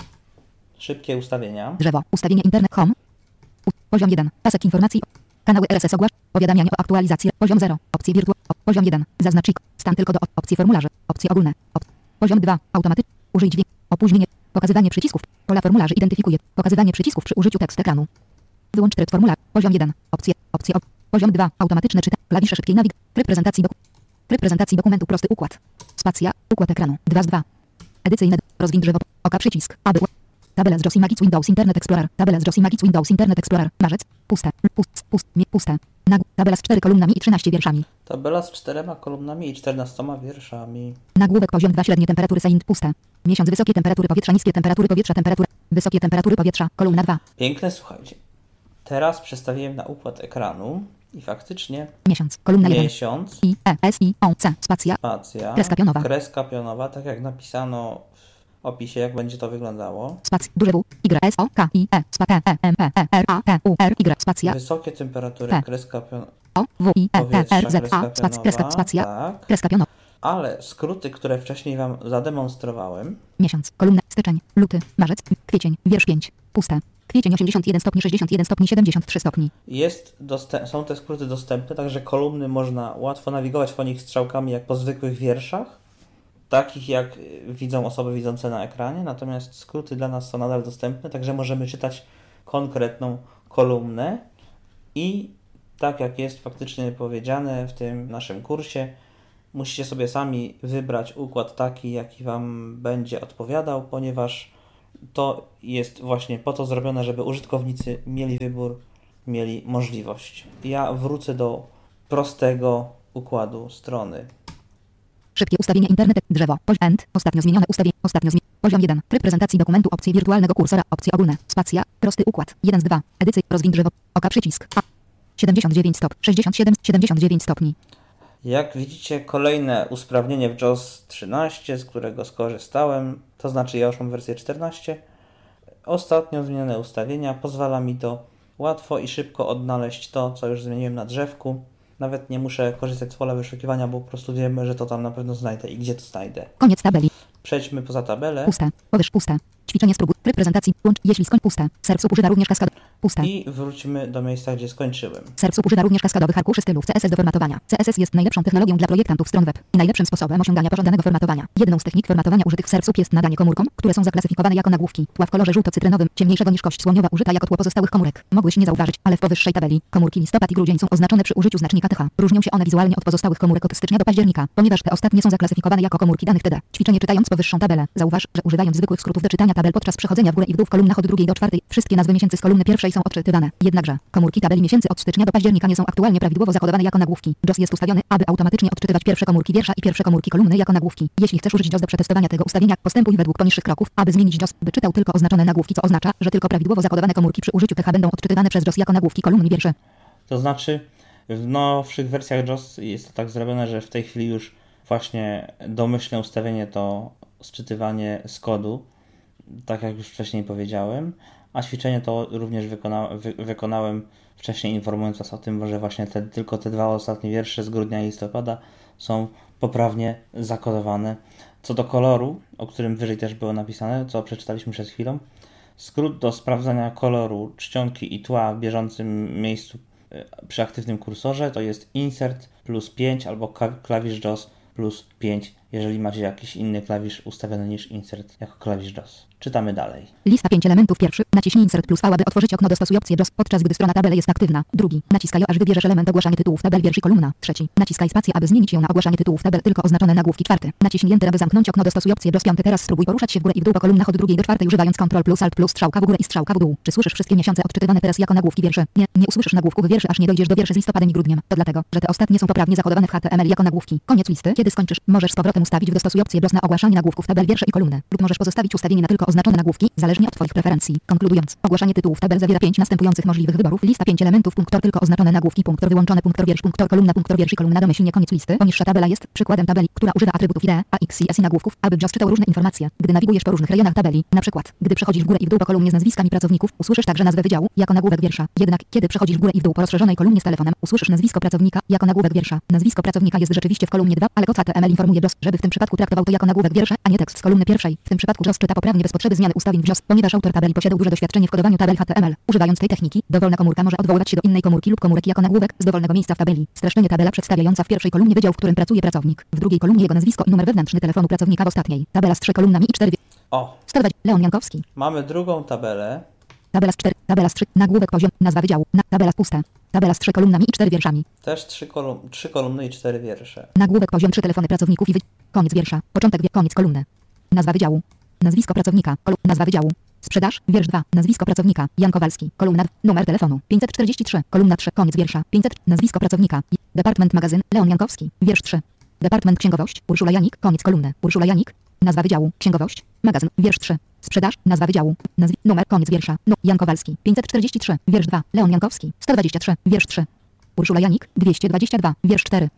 Szybkie ustawienia.
Drzewo. Ustawienie internet. Home. U... Poziom jeden. Pasek informacji. Kanały R S S ogłasz. Powiadamianie o aktualizacji. Poziom zero. Opcje wirtu. Poziom jeden. Zaznacz ik. Stan tylko do op- opcje formularze. Opcje ogólne. Op- Poziom dwa. Automatyczny. Użyj dźwięk. Opóźnienie. Pokazywanie przycisków. Pola formularzy identyfikuje. Pokazywanie przycisków przy użyciu tekstu ekranu. Wyłącz tryb formularz. Poziom jeden. Opcje. Opcje. Op- Poziom dwa. Automatyczne czytanie. Klawisze szybkiej nawigacji. Tryb prezentacji doku- Tryb prezentacji dokumentu. Prosty układ. Spacja. Układ ekranu. dwa z dwa. Edycyjne. Rozwiń drzewo. Oka przycisk. Aby. Tabela z JAWS Images Windows Internet Explorer. Tabela z JAWS Images Windows Internet Explorer. Marzec. Puste. Pust. Pust. Nie. Puste. Nag- tabela z cztery kolumnami i trzynaście wierszami.
Tabela z czterema kolumnami i czternastoma wierszami.
Nagłówek poziom dwa średnie temperatury Sankt puste. Miesiąc wysokie temperatury powietrza, niskie temperatury powietrza, temperatury. Wysokie temperatury powietrza. Kolumna dwa.
Piękne, słuchajcie. Teraz przestawiłem na układ ekranu i faktycznie
Miesiąc. Kolumna jeden.
miesiąc,
I E S I O C. Spacja.
spacja,
Kreska pionowa.
kreska pionowa, tak jak napisano w opisie, jak będzie to wyglądało.
Spacja. Duże W. Y S O K I E. Spa T E M P E R A T U R Y. Spacja.
Wysokie temperatury,
T.
kreska pionowa,
O W I E T
powietrza,
R Z
kreska
A. Spacja. Kreska.
pionowa,
Spacja.
tak.
Kreska pionowa.
Ale skróty, które wcześniej Wam zademonstrowałem,
Miesiąc. Kolumna. Styczeń. Luty. Marzec. Kwiecień. Wiersz pięć. Puste. Kwiecień osiemdziesiąt jeden stopni, sześćdziesiąt jeden stopni, siedemdziesiąt trzy stopni.
Jest dostęp, są te skróty dostępne, także kolumny można łatwo nawigować po nich strzałkami jak po zwykłych wierszach, takich jak widzą osoby widzące na ekranie, natomiast skróty dla nas są nadal dostępne, także możemy czytać konkretną kolumnę i tak jak jest faktycznie powiedziane w tym naszym kursie, musicie sobie sami wybrać układ taki, jaki Wam będzie odpowiadał, ponieważ to jest właśnie po to zrobione, żeby użytkownicy mieli wybór, mieli możliwość. Ja wrócę do prostego układu strony.
Szybkie ustawienie internet, drzewo, poziom end, ostatnio zmienione ustawienie, ostatnio zmienione, poziom jeden, tryb prezentacji dokumentu, opcje wirtualnego kursora, opcje ogólne, spacja, prosty układ, jeden z dwa, edycji, rozwiń drzewo, oka przycisk, A, siedemdziesiąt dziewięć stopni, sześćdziesiąt siedem, siedemdziesiąt dziewięć stopni.
Jak widzicie, kolejne usprawnienie w JAWS trzynaście, z którego skorzystałem, to znaczy ja już mam wersję czternaście. Ostatnio zmienione ustawienia pozwala mi to łatwo i szybko odnaleźć to, co już zmieniłem na drzewku. Nawet nie muszę korzystać z pola wyszukiwania, bo po prostu wiemy, że to tam na pewno znajdę i gdzie to znajdę.
Koniec tabeli.
Przejdźmy poza tabelę.
Puste. Powyż puste. Ćwiczenie spróbuj. Tryb prezentacji. Łącz, jeśli skończ puste. Serwsup używa również kaskad. Puste.
I wróćmy do miejsca, gdzie skończyłem.
Serwsup używa również kaskadowych arkuszy stylów C S S do formatowania. C S S jest najlepszą technologią dla projektantów stron web i najlepszym sposobem osiągania pożądanego formatowania. Jedną z technik formatowania użytych w Serwsup jest nadanie komórkom, które są zaklasyfikowane jako nagłówki. Tła w kolorze żółto-cytrynowym, ciemniejszego niż kość słoniowa, użyta jako tło pozostałych komórek. Mogłeś nie zauważyć, ale w powyższej tabeli komórki listopad i grudzień są oznaczone przy użyciu znacznika T H. Różnią się one wizualnie od pozostałych komórek od stycznia do października, ponieważ te ostatnie są zaklasyfikowane jako komórki danych T D. Ćwiczenie czytając powyższą tabelę. Zauważ, że używając zwykłych skrótów do czytania tabel podczas przechodzenia w górę i w dół w kolumnach od drugiej do czwartej, wszystkie nazwy miesięcy z kolumny pierwszej są odczytywane. Jednakże komórki tabeli miesięcy od stycznia do października nie są aktualnie prawidłowo zakodowane jako nagłówki. JAWS jest ustawiony, aby automatycznie odczytywać pierwsze komórki wiersza i pierwsze komórki kolumny jako nagłówki. Jeśli chcesz użyć JAWS do przetestowania tego ustawienia, postępuj według poniższych kroków, aby zmienić JAWS, by czytał tylko oznaczone nagłówki, co oznacza, że tylko prawidłowo zakodowane komórki przy użyciu T H będą odczytywane przez JAWS jako nagłówki kolumny wierszy.
To znaczy w nowszych wersjach JAWS jest to tak zrobione, że w tej chwili już właśnie domyślne ustawienie to sczytywanie z kodu, tak jak już wcześniej powiedziałem, a ćwiczenie to również wykona, wy, wykonałem wcześniej, informując Was o tym, że właśnie te, tylko te dwa ostatnie wiersze z grudnia i listopada są poprawnie zakodowane. Co do koloru, o którym wyżej też było napisane, co przeczytaliśmy przed chwilą, skrót do sprawdzania koloru czcionki i tła w bieżącym miejscu przy aktywnym kursorze to jest insert plus pięć albo klawisz JAWS plus pięć, jeżeli macie jakiś inny klawisz ustawiony niż insert jako klawisz JAWS. Czytamy dalej.
Lista pięć elementów. Pierwszy. Naciśnij insert plus V, aby otworzyć okno. Dostosuj opcję JAWS, podczas gdy strona tabeli jest aktywna. Drugi. Naciskaj, aż wybierzesz element ogłaszanie tytułów tabel wierszy kolumna. Trzeci. Naciskaj spację, aby zmienić ją na ogłaszanie tytułów tabel tylko oznaczone nagłówki. Czwarty. Naciśnij Enter, aby zamknąć okno. Dostosuj opcję JAWS. Piąty. Teraz spróbuj poruszać się w górę i w dół po kolumnach od drugiej do czwartej, używając Ctrl plus Alt plus strzałka w górę i strzałka w dół. Czy słyszysz wszystkie miesiące odczytywane teraz jako nagłówki wierszy? Nie, nie usłyszysz nagłówków wierszy, aż nie dojdziesz do wierszy z listopadem i grudniem. To dlatego, że te ostatnie są poprawnie zakodowane w H T M L jako nagłówki. Koniec listy. Kiedy skończysz, możesz z powrotem ustawić w dostosuj opcję JAWS na ogłaszanie nagłówków tabel wiersze i kolumny. Lub możesz pozostawić ustawienie na tylko oznaczone nagłówki, zależnie od Twoich preferencji. Konkludując, ogłaszanie tytułów tabel zawiera pięć następujących możliwych wyborów. Lista pięć elementów. Punktor tylko oznaczone nagłówki. Punktor wyłączone. Punktor wiersz. Punktor kolumna. Punktor wiersz i kolumna domyślnie. Koniec listy. Poniższa tabela jest przykładem tabeli, która używa atrybutów I D E, A X, S i nagłówków, aby JAWS czytał różne informacje. Gdy nawigujesz po różnych rejonach tabeli, na przykład, gdy przechodzisz w górę i w dół po kolumnie z nazwiskami pracowników, usłyszysz także nazwę wydziału jako nagłówek wiersza. Jednak, kiedy przechodzisz w górę i w dół po rozszerzonej kolumnie z telefonem, usłyszysz nazwisko pracownika jako nagłówek wiersza. Nazwisko pracownika jest rzeczywiście w kolumnie dwa, ale kod H T M L informuje JAWS, żeby w tym przypadku traktował to jako nagłówek wiersza, a nie tekst z kolumny pierwszej. W tym przypadku JAWS czyta poprawnie bez potrzeby zmiany ustawień w JAWS, ponieważ autor tabeli posiadał duże doświadczenie w kodowaniu tabel H T M L. Używając tej techniki, dowolna komórka może odwoływać się do innej komórki lub komórek jako nagłówek z dowolnego miejsca w tabeli. Streszczenie tabela przedstawiająca w pierwszej kolumnie wydział, w którym pracuje pracownik. W drugiej kolumnie jego nazwisko i numer wewnętrzny telefonu pracownika, w ostatniej tabela z trzema kolumnami i cztery.
O,
sto dwadzieścia. Leon Jankowski.
mamy drugą tabelę.
Tabela z cztery. Tabela z trzy. Nagłówek poziom. Nazwa wydziału. Na, tabela z puste. Tabela z trzy kolumnami i cztery wierszami.
Też trzy, kolum trzy kolumny i cztery wiersze.
Nagłówek poziom trzy. Telefony pracowników i wy... Koniec wiersza. Początek wie... Koniec kolumny. Nazwa wydziału. Nazwisko pracownika. Kolu... Nazwa wydziału. Sprzedaż. Wiersz dwa. Nazwisko pracownika. Jan Kowalski. Kolumna. Numer telefonu. pięćset czterdzieści trzy. Kolumna trzy. Koniec wiersza. pięćset. Nazwisko pracownika. Department magazyn. Leon Jankowski. Wiersz trzy. Department księgowość. Urszula Janik. Koniec kolumny. Urszula Janik. Nazwa wydziału. Księgowość. Magazyn. Wiersz trzy. Sprzedaż. Nazwa wydziału. Nazwi... Numer. Koniec wiersza. No. Jan Kowalski. pięćset czterdzieści trzy. Wiersz dwa. Leon Jankowski. sto dwadzieścia trzy. Wiersz trzy. Urszula Janik. dwieście dwadzieścia dwa. Wiersz cztery.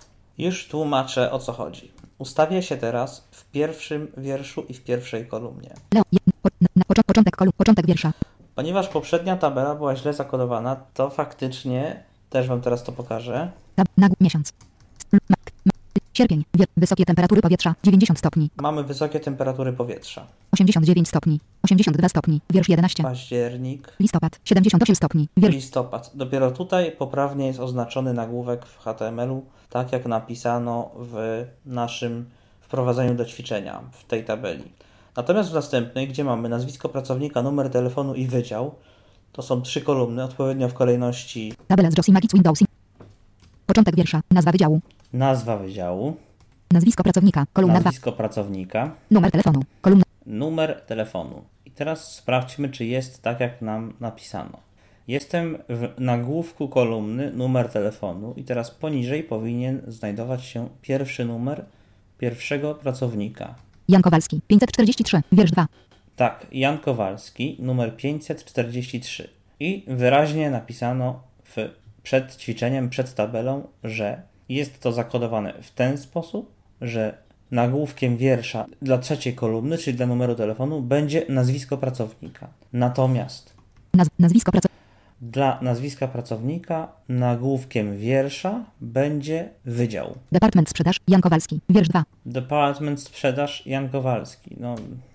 Już tłumaczę, o co chodzi. Ustawię się teraz w pierwszym wierszu i w pierwszej kolumnie.
Leo, po, na, na, począ, początek kolumn, początek wiersza.
Ponieważ poprzednia tabela była źle zakodowana, to faktycznie, też Wam teraz to pokażę.
Tab, nagł, miesiąc. Ma, ma, Sierpień. Wie- wysokie temperatury powietrza. dziewięćdziesiąt stopni.
Mamy wysokie temperatury powietrza.
osiemdziesiąt dziewięć stopni. osiemdziesiąt dwa stopni. Wiersz jedenaście.
Październik,
Listopad. siedemdziesiąt osiem stopni. Wiersz.
listopad. Dopiero tutaj poprawnie jest oznaczony nagłówek w H T M L u, tak jak napisano w naszym wprowadzeniu do ćwiczenia w tej tabeli. Natomiast w następnej, gdzie mamy nazwisko pracownika, numer telefonu i wydział, to są trzy kolumny, odpowiednio w kolejności
Tabela z Josie Magic Windows. Początek wiersza. Nazwa wydziału.
nazwa wydziału,
Nazwisko pracownika. Kolumna dwa.
nazwisko pracownika,
Numer telefonu. Kolumna.
numer telefonu. I teraz sprawdźmy, czy jest tak, jak nam napisano. Jestem w nagłówku kolumny numer telefonu i teraz poniżej powinien znajdować się pierwszy numer pierwszego pracownika.
Jan Kowalski. pięćset czterdzieści trzy. Wiersz dwa.
Tak, Jan Kowalski, numer pięćset czterdzieści trzy. I wyraźnie napisano w, przed ćwiczeniem, przed tabelą, że jest to zakodowane w ten sposób, że nagłówkiem wiersza dla trzeciej kolumny, czyli dla numeru telefonu, będzie nazwisko pracownika. Natomiast
Naz- nazwisko pracownika.
dla nazwiska pracownika nagłówkiem wiersza będzie wydział.
Department sprzedaż. Jan Kowalski. Wiersz dwa.
Department sprzedaż Jan Kowalski. No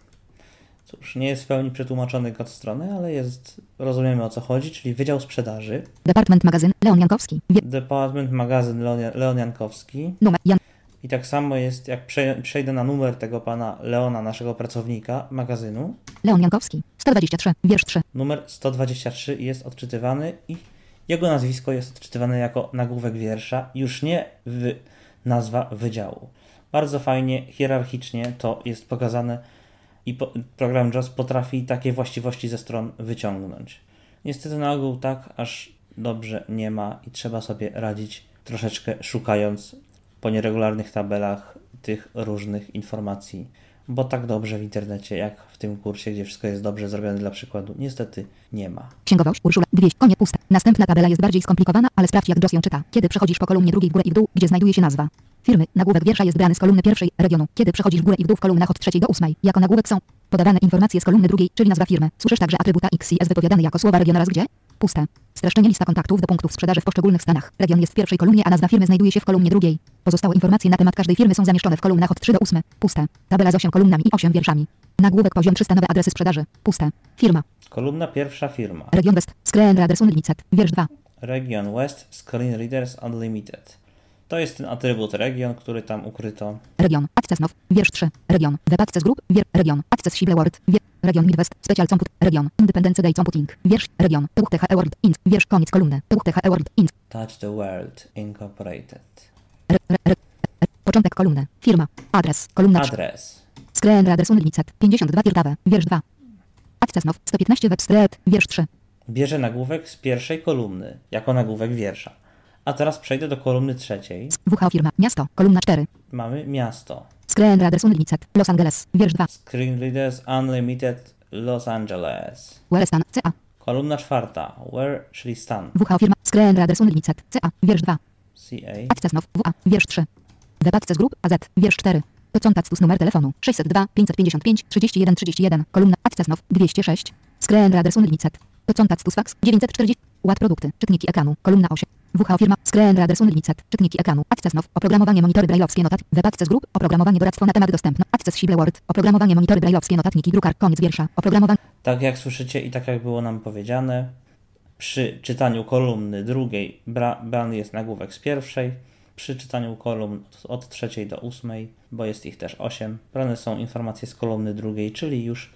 cóż, nie jest w pełni przetłumaczony od strony, ale jest, rozumiemy o co chodzi, czyli Wydział Sprzedaży.
Department magazyn. Leon Jankowski. Wier-
Department magazyn Leon, Leon Jankowski.
numer. Jan.
I tak samo jest, jak prze, przejdę na numer tego pana Leona, naszego pracownika magazynu.
Leon Jankowski. sto dwadzieścia trzy. Wiersz trzy.
Numer sto dwadzieścia trzy jest odczytywany i jego nazwisko jest odczytywane jako nagłówek wiersza, już nie w nazwa wydziału. Bardzo fajnie, hierarchicznie to jest pokazane i po, program JAWS potrafi takie właściwości ze stron wyciągnąć. Niestety na ogół tak aż dobrze nie ma i trzeba sobie radzić troszeczkę szukając po nieregularnych tabelach tych różnych informacji, bo tak dobrze w internecie jak w tym kursie, gdzie wszystko jest dobrze zrobione dla przykładu, niestety nie ma.
Księgowość. Urszula. dwieście. Konie puste. Następna tabela jest bardziej skomplikowana, ale sprawdź jak Joss ją czyta. Kiedy przechodzisz po kolumnie drugiej w górę i w dół, gdzie znajduje się nazwa firmy, nagłówek wiersza jest brany z kolumny pierwszej regionu. Kiedy przechodzisz w górę i w dół w kolumnach od trzeciej do ósmej, jako nagłówek są podawane informacje z kolumny drugiej, czyli nazwa firmy. Słyszysz także atrybuta X i S wypowiadany jako słowa region oraz gdzie? Puste. Streszczenie lista kontaktów do punktów sprzedaży w poszczególnych stanach. Region jest w pierwszej kolumnie, a nazwa firmy znajduje się w kolumnie drugiej. Pozostałe informacje na temat każdej firmy są zamieszczone w kolumnach od trzy do ósmej. Puste. Tabela z osiem kolumnami i osiem wierszami. Nagłówek poziom trzysta. Nowe adresy sprzedaży. Puste. Firma.
Kolumna pierwsza firma.
Region West. Screen Readers Unlimited. Wiersz dwa.
Region West Screen Readers Unlimited. To jest ten atrybut region, który tam ukryto.
Region. Access Now. Wiersz trzy. Region. Web Access Group. Wier. Region. Access Sible Word. Wier. Region Midwest. Special Comput. Region. Independence Day Computing. Wiersz. Region. T H E Word. Int. Wiersz. Koniec kolumny. T H E Word. Int.
Touch the World Incorporated.
Re, re, re, re, początek kolumny. Firma. Adres. Kolumna trzy.
Adres.
Screen Readers Unlimited. pięćdziesiąt dwa Tierdawe. Wiersz dwa. Access Now. sto piętnaście Web Street. Wiersz trzy.
Bierze nagłówek z pierwszej kolumny, jako nagłówek wiersza. A teraz przejdę do kolumny trzeciej.
W H O firma. Miasto. Kolumna cztery.
Mamy miasto.
Screen Readers Unlimited. Los Angeles. Wiersz dwa.
Screen Readers Unlimited Los Angeles.
Where Stan. C A.
Kolumna czwarta. Where, czyli stan.
W H O firma. Screen Readers Unlimited. C A. Wiersz dwa.
C A.
Access Now. W A. Wiersz trzy. Web Access Group. A Z. Wiersz cztery. To kontakt stus numer telefonu. sześćset dwa pięćset pięćdziesiąt pięć trzydzieści jeden trzydzieści jeden. Kolumna Access Now. dwieście sześć. Screen Readers Unlimited. To kontakt stus fax. dziewięćset czterdzieści. Ład produkty. Czytniki ekranu. Kolumna osiem. W H O firma. Screen Readers Unlimited. Czytniki ekranu. Access Now. Oprogramowanie monitory brajlowskie notat. Web Access Group. Oprogramowanie doradztwo na temat dostępne. Access Sible Word. Oprogramowanie monitory brajlowskie notatniki drukar. Koniec wiersza. Oprogramowanie.
Tak jak słyszycie i tak jak było nam powiedziane, przy czytaniu kolumny drugiej bra- brany jest nagłówek z pierwszej, przy czytaniu kolumn od trzeciej do ósmej, bo jest ich też osiem, brane są informacje z kolumny drugiej, czyli już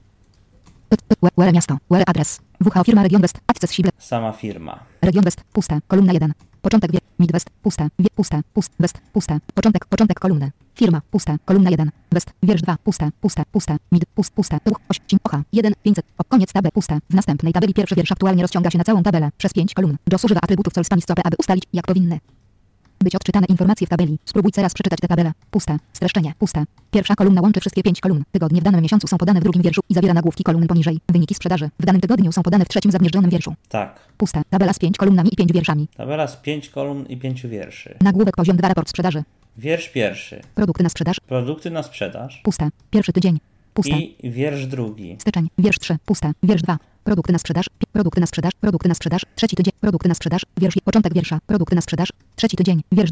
Where miasto. Where adres. W H O firma. Region West. Access Sible.
sama firma.
Region West. Puste. Kolumna jeden. Początek wie. Midwest. Puste. Wie. Puste. Pust. West. Puste. Początek. Początek kolumny. Firma. Puste. Kolumna jeden. West. Wiersz dwa. Puste. Puste. Puste. Mid. Pust. Puste. Tuch. osiem. Ocha. jeden. pięćset. O, koniec tabel. Puste. W następnej tabeli pierwszy wiersz aktualnie rozciąga się na całą tabelę. Przez pięć kolumn. Joss używa atrybutów col span stopy, aby ustalić, jak powinny być odczytane informacje w tabeli. Spróbuj teraz przeczytać tę tabelę. Puste. Streszczenie. Puste. Pierwsza kolumna łączy wszystkie pięć kolumn. Tygodnie w danym miesiącu są podane w drugim wierszu i zawiera nagłówki kolumn poniżej. Wyniki sprzedaży w danym tygodniu są podane w trzecim zamierzczonym wierszu.
Tak.
Puste. Tabela z pięć kolumnami i pięć wierszami.
Tabela z pięć kolumn i pięciu wierszy.
Nagłówek poziom dwa. Raport sprzedaży.
Wiersz pierwszy.
Produkty na sprzedaż.
Produkty na sprzedaż.
Puste. Pierwszy tydzień. Puste.
I wiersz drugi.
Styczeń. Wiersz trzy. Puste. Wiersz dwa. Produkty na sprzedaż. Pi- Produkty na sprzedaż. Produkty na sprzedaż. Trzeci tydzień. Produkty na sprzedaż. Wiersz. Początek wiersza. Produkty na sprzedaż. Trzeci tydzień. Wiersz dwa.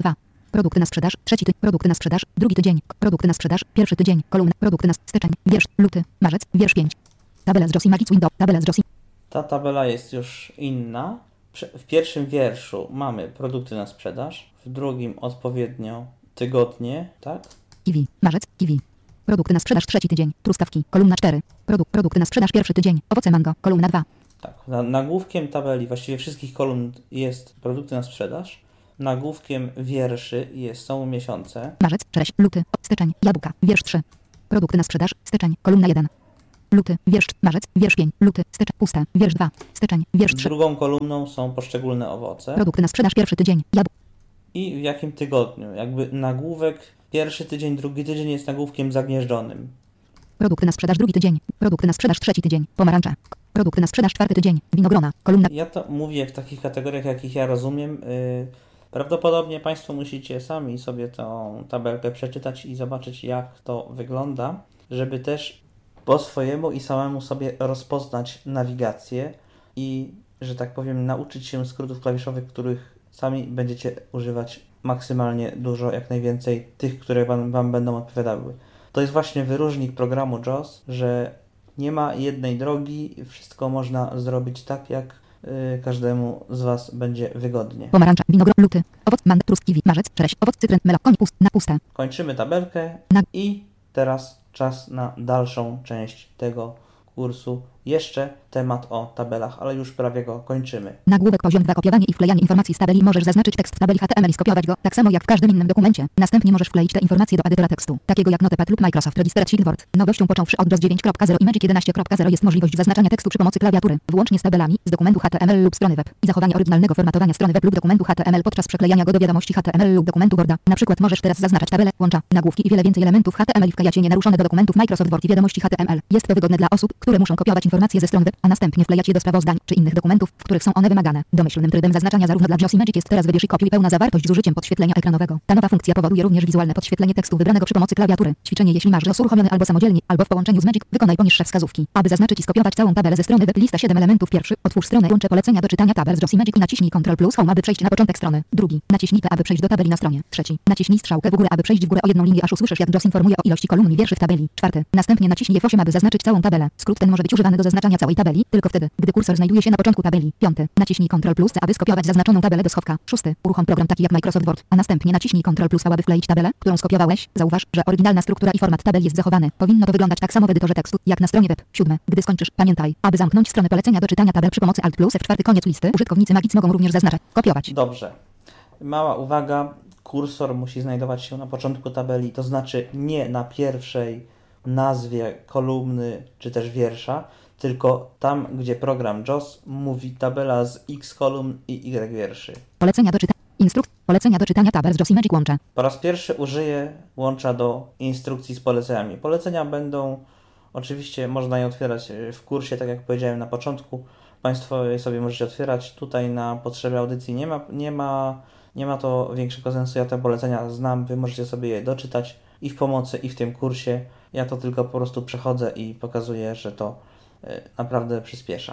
Produkty na sprzedaż. Trzeci tydzień. Produkty na sprzedaż. Drugi tydzień. Produkty na sprzedaż. Pierwszy tydzień. Kolumna. Produkty na styczeń. Wiersz. Luty. Marzec. Wiersz pięć. Tabela z Josie Magic Window. Tabela z Josie.
Ta tabela jest już inna. W pierwszym wierszu mamy produkty na sprzedaż, w drugim odpowiednio tygodnie, tak?
Kiwi. Marzec. Kiwi. Produkty na sprzedaż. Trzeci tydzień. Truskawki. Kolumna cztery. Produkt, produkty na sprzedaż. Pierwszy tydzień. Owoce mango. Kolumna dwa.
Tak. Na, nagłówkiem tabeli, właściwie wszystkich kolumn jest produkty na sprzedaż. Nagłówkiem wierszy jest, są miesiące.
Marzec. Czereść. Luty. Styczeń. Jabłka. Wiersz trzy. Produkty na sprzedaż. Styczeń. Kolumna jeden. Luty. Wiersz. Marzec. Wiersz pięć. Luty. Styczeń. Puste. Wiersz dwa. Styczeń. Wiersz trzy.
Drugą kolumną są poszczególne owoce.
Produkty na sprzedaż. Pierwszy tydzień. Jabłka.
I w jakim tygodniu? Jakby nagłówek pierwszy tydzień, drugi tydzień jest nagłówkiem zagnieżdżonym.
Produkty na sprzedaż. Drugi tydzień. Produkty na sprzedaż. Trzeci tydzień. Pomarańcze. Produkty na sprzedaż. Czwarty tydzień. Winogrona. Kolumna.
Ja to mówię w takich kategoriach, jakich ja rozumiem. Yy, prawdopodobnie Państwo musicie sami sobie tą tabelkę przeczytać i zobaczyć, jak to wygląda, żeby też po swojemu i samemu sobie rozpoznać nawigację i, że tak powiem, nauczyć się skrótów klawiszowych, których sami będziecie używać maksymalnie dużo, jak najwięcej tych, które wam, wam będą odpowiadały. To jest właśnie wyróżnik programu JAWS, że nie ma jednej drogi, wszystko można zrobić tak, jak y, każdemu z Was będzie wygodnie.
Pomarańcza. Winogron. Luty. Owoc. Mango. Trusk. Kiwi. Marzec. Czereść. Owoc. Cytryn. Melon. Koń. Pust. Na puste.
Kończymy tabelkę
Na-
i teraz czas na dalszą część tego kursu. Jeszcze temat o tabelach, ale już prawie go kończymy.
Nagłówek poziom dwa. Kopiowanie i wklejanie informacji z tabeli. Możesz zaznaczyć tekst w tabeli H T M L i skopiować go, tak samo jak w każdym innym dokumencie. Następnie możesz wkleić te informacje do edytora tekstu, takiego jak Notepad lub Microsoft Register Sheet Word. Nowością począwszy od JAWS dziewięć kropka zero i Magic jedenaście kropka zero jest możliwość zaznaczania tekstu przy pomocy klawiatury, włącznie z tabelami, z dokumentu H T M L lub strony web i zachowanie oryginalnego formatowania strony web lub dokumentu H T M L podczas przeklejania go do wiadomości H T M L lub dokumentu Worda. Na przykład możesz teraz zaznaczać tabele, łącza, nagłówki i wiele więcej elementów H T M L i wklejać je nienaruszone do dokumentów Microsoft Word i wiadomości H T M L. Jest to wygodne dla osób, które muszą kopiować informacje ze stron web, a następnie wklejać je do sprawozdań czy innych dokumentów, w których są one wymagane. Domyślnym trybem zaznaczania zarówno dla JAWS i Magic jest teraz wybierz i kopiuj pełna zawartość z użyciem podświetlenia ekranowego. Ta nowa funkcja powoduje również wizualne podświetlenie tekstu wybranego przy pomocy klawiatury. Ćwiczenie: jeśli masz JAWS uruchomiony albo samodzielnie, albo w połączeniu z Magic, wykonaj poniższe wskazówki. Aby zaznaczyć i skopiować całą tabelę ze strony web, lista siedem elementów. Pierwszy: otwórz stronę, łącze polecenia do czytania tabel z JAWS i Magic i naciśnij Ctrl plus Home, aby przejść na początek strony. Drugi: naciśnij P, aby przejść do tabeli na stronie. Trzeci: naciśnij strzałkę w górę, aby przejść w górę o jedną linię, aż usłyszysz, jak JAWS informuje o ilości kolumn i wierszy w tabeli. Czwarty: następnie naciśnij F osiem, aby zaznaczyć całą tabelę. Skrót ten może być używany do zaznaczania całej tabeli tylko wtedy, gdy kursor znajduje się na początku tabeli. Piąty: naciśnij Ctrl plus C, aby skopiować zaznaczoną tabelę do schowka. Szósty: uruchom program taki jak Microsoft Word, a następnie naciśnij Ctrl plus V, aby wkleić tabelę, którą skopiowałeś. Zauważ, że oryginalna struktura i format tabeli jest zachowany. Powinno to wyglądać tak samo w edytorze tekstu, jak na stronie web. Siódmy: gdy skończysz, pamiętaj, aby zamknąć stronę polecenia do czytania tabel przy pomocy Alt plus F cztery. Koniec listy. Użytkownicy Magic mogą również zaznaczać, kopiować.
Dobrze. Mała uwaga. Kursor musi znajdować się na początku tabeli, to znaczy nie na pierwszej nazwie kolumny czy też wiersza, tylko tam, gdzie program JAWS mówi tabela z X kolumn i Y wierszy.
Polecenia do czytania. Instrukt. Polecenia do czytania tabel z JAWS i Magic łącze.
Po raz pierwszy użyję łącza do instrukcji z poleceniami. Polecenia będą, oczywiście można je otwierać w kursie, tak jak powiedziałem na początku. Państwo je sobie możecie otwierać. Tutaj na potrzeby audycji nie ma, nie ma, nie ma to większego sensu. Ja te polecenia znam, Wy możecie sobie je doczytać i w pomocy, i w tym kursie. Ja to tylko po prostu przechodzę i pokazuję, że to naprawdę przyspiesza.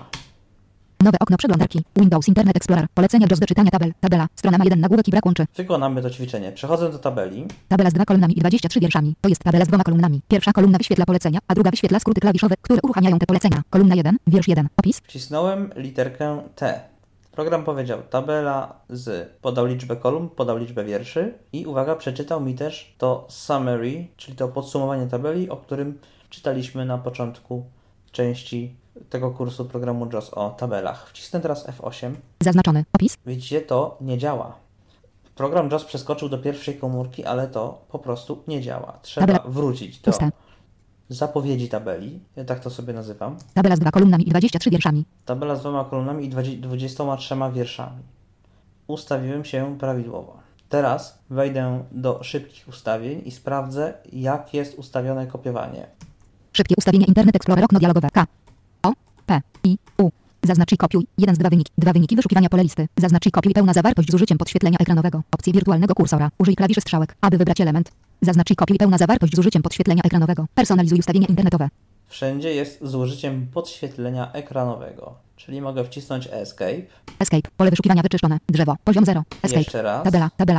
Nowe okno przeglądarki. Windows Internet Explorer. Polecenia JAWS do czytania tabel. Tabela. Strona ma jeden nagłówek i brak łączy.
Wykonamy to ćwiczenie. Przechodzę do tabeli.
Tabela z dwoma kolumnami i dwudziestu trzema wierszami. To jest tabela z dwoma kolumnami. Pierwsza kolumna wyświetla polecenia, a druga wyświetla skróty klawiszowe, które uruchamiają te polecenia. Kolumna jeden, wiersz jeden. Opis.
Wcisnąłem literkę T. Program powiedział tabela z, podał liczbę kolumn, podał liczbę wierszy i uwaga, przeczytał mi też to summary, czyli to podsumowanie tabeli, o którym czytaliśmy na początku części tego kursu programu JAWS o tabelach. Wcisnę teraz F osiem.
Zaznaczony. Opis.
Widzicie, to nie działa. Program JAWS przeskoczył do pierwszej komórki, ale to po prostu nie działa. Trzeba
Tabela.
wrócić do
Puste.
zapowiedzi tabeli. Ja tak to sobie nazywam.
Tabela z dwoma kolumnami i dwudziestu trzema wierszami.
Tabela z dwoma kolumnami i dwudziestoma trzema wierszami. Ustawiłem się prawidłowo. Teraz wejdę do szybkich ustawień i sprawdzę, jak jest ustawione kopiowanie.
Szybkie ustawienie Internet Explorer. Okno dialogowe. K. O. P. I. U. Zaznacz i kopiuj. jeden z dwa wyniki. Dwa wyniki wyszukiwania pole listy. Zaznacz i kopiuj pełna zawartość z użyciem podświetlenia ekranowego. Opcje wirtualnego kursora. Użyj klawiszy strzałek, aby wybrać element. Zaznacz i kopiuj pełna zawartość z użyciem podświetlenia ekranowego. Personalizuj ustawienia internetowe.
Wszędzie jest z użyciem podświetlenia ekranowego. Czyli mogę wcisnąć Escape.
Escape. Pole wyszukiwania wyczyszczone. Drzewo. Poziom zero. Escape.
Jeszcze raz.
Tabela. Tabela.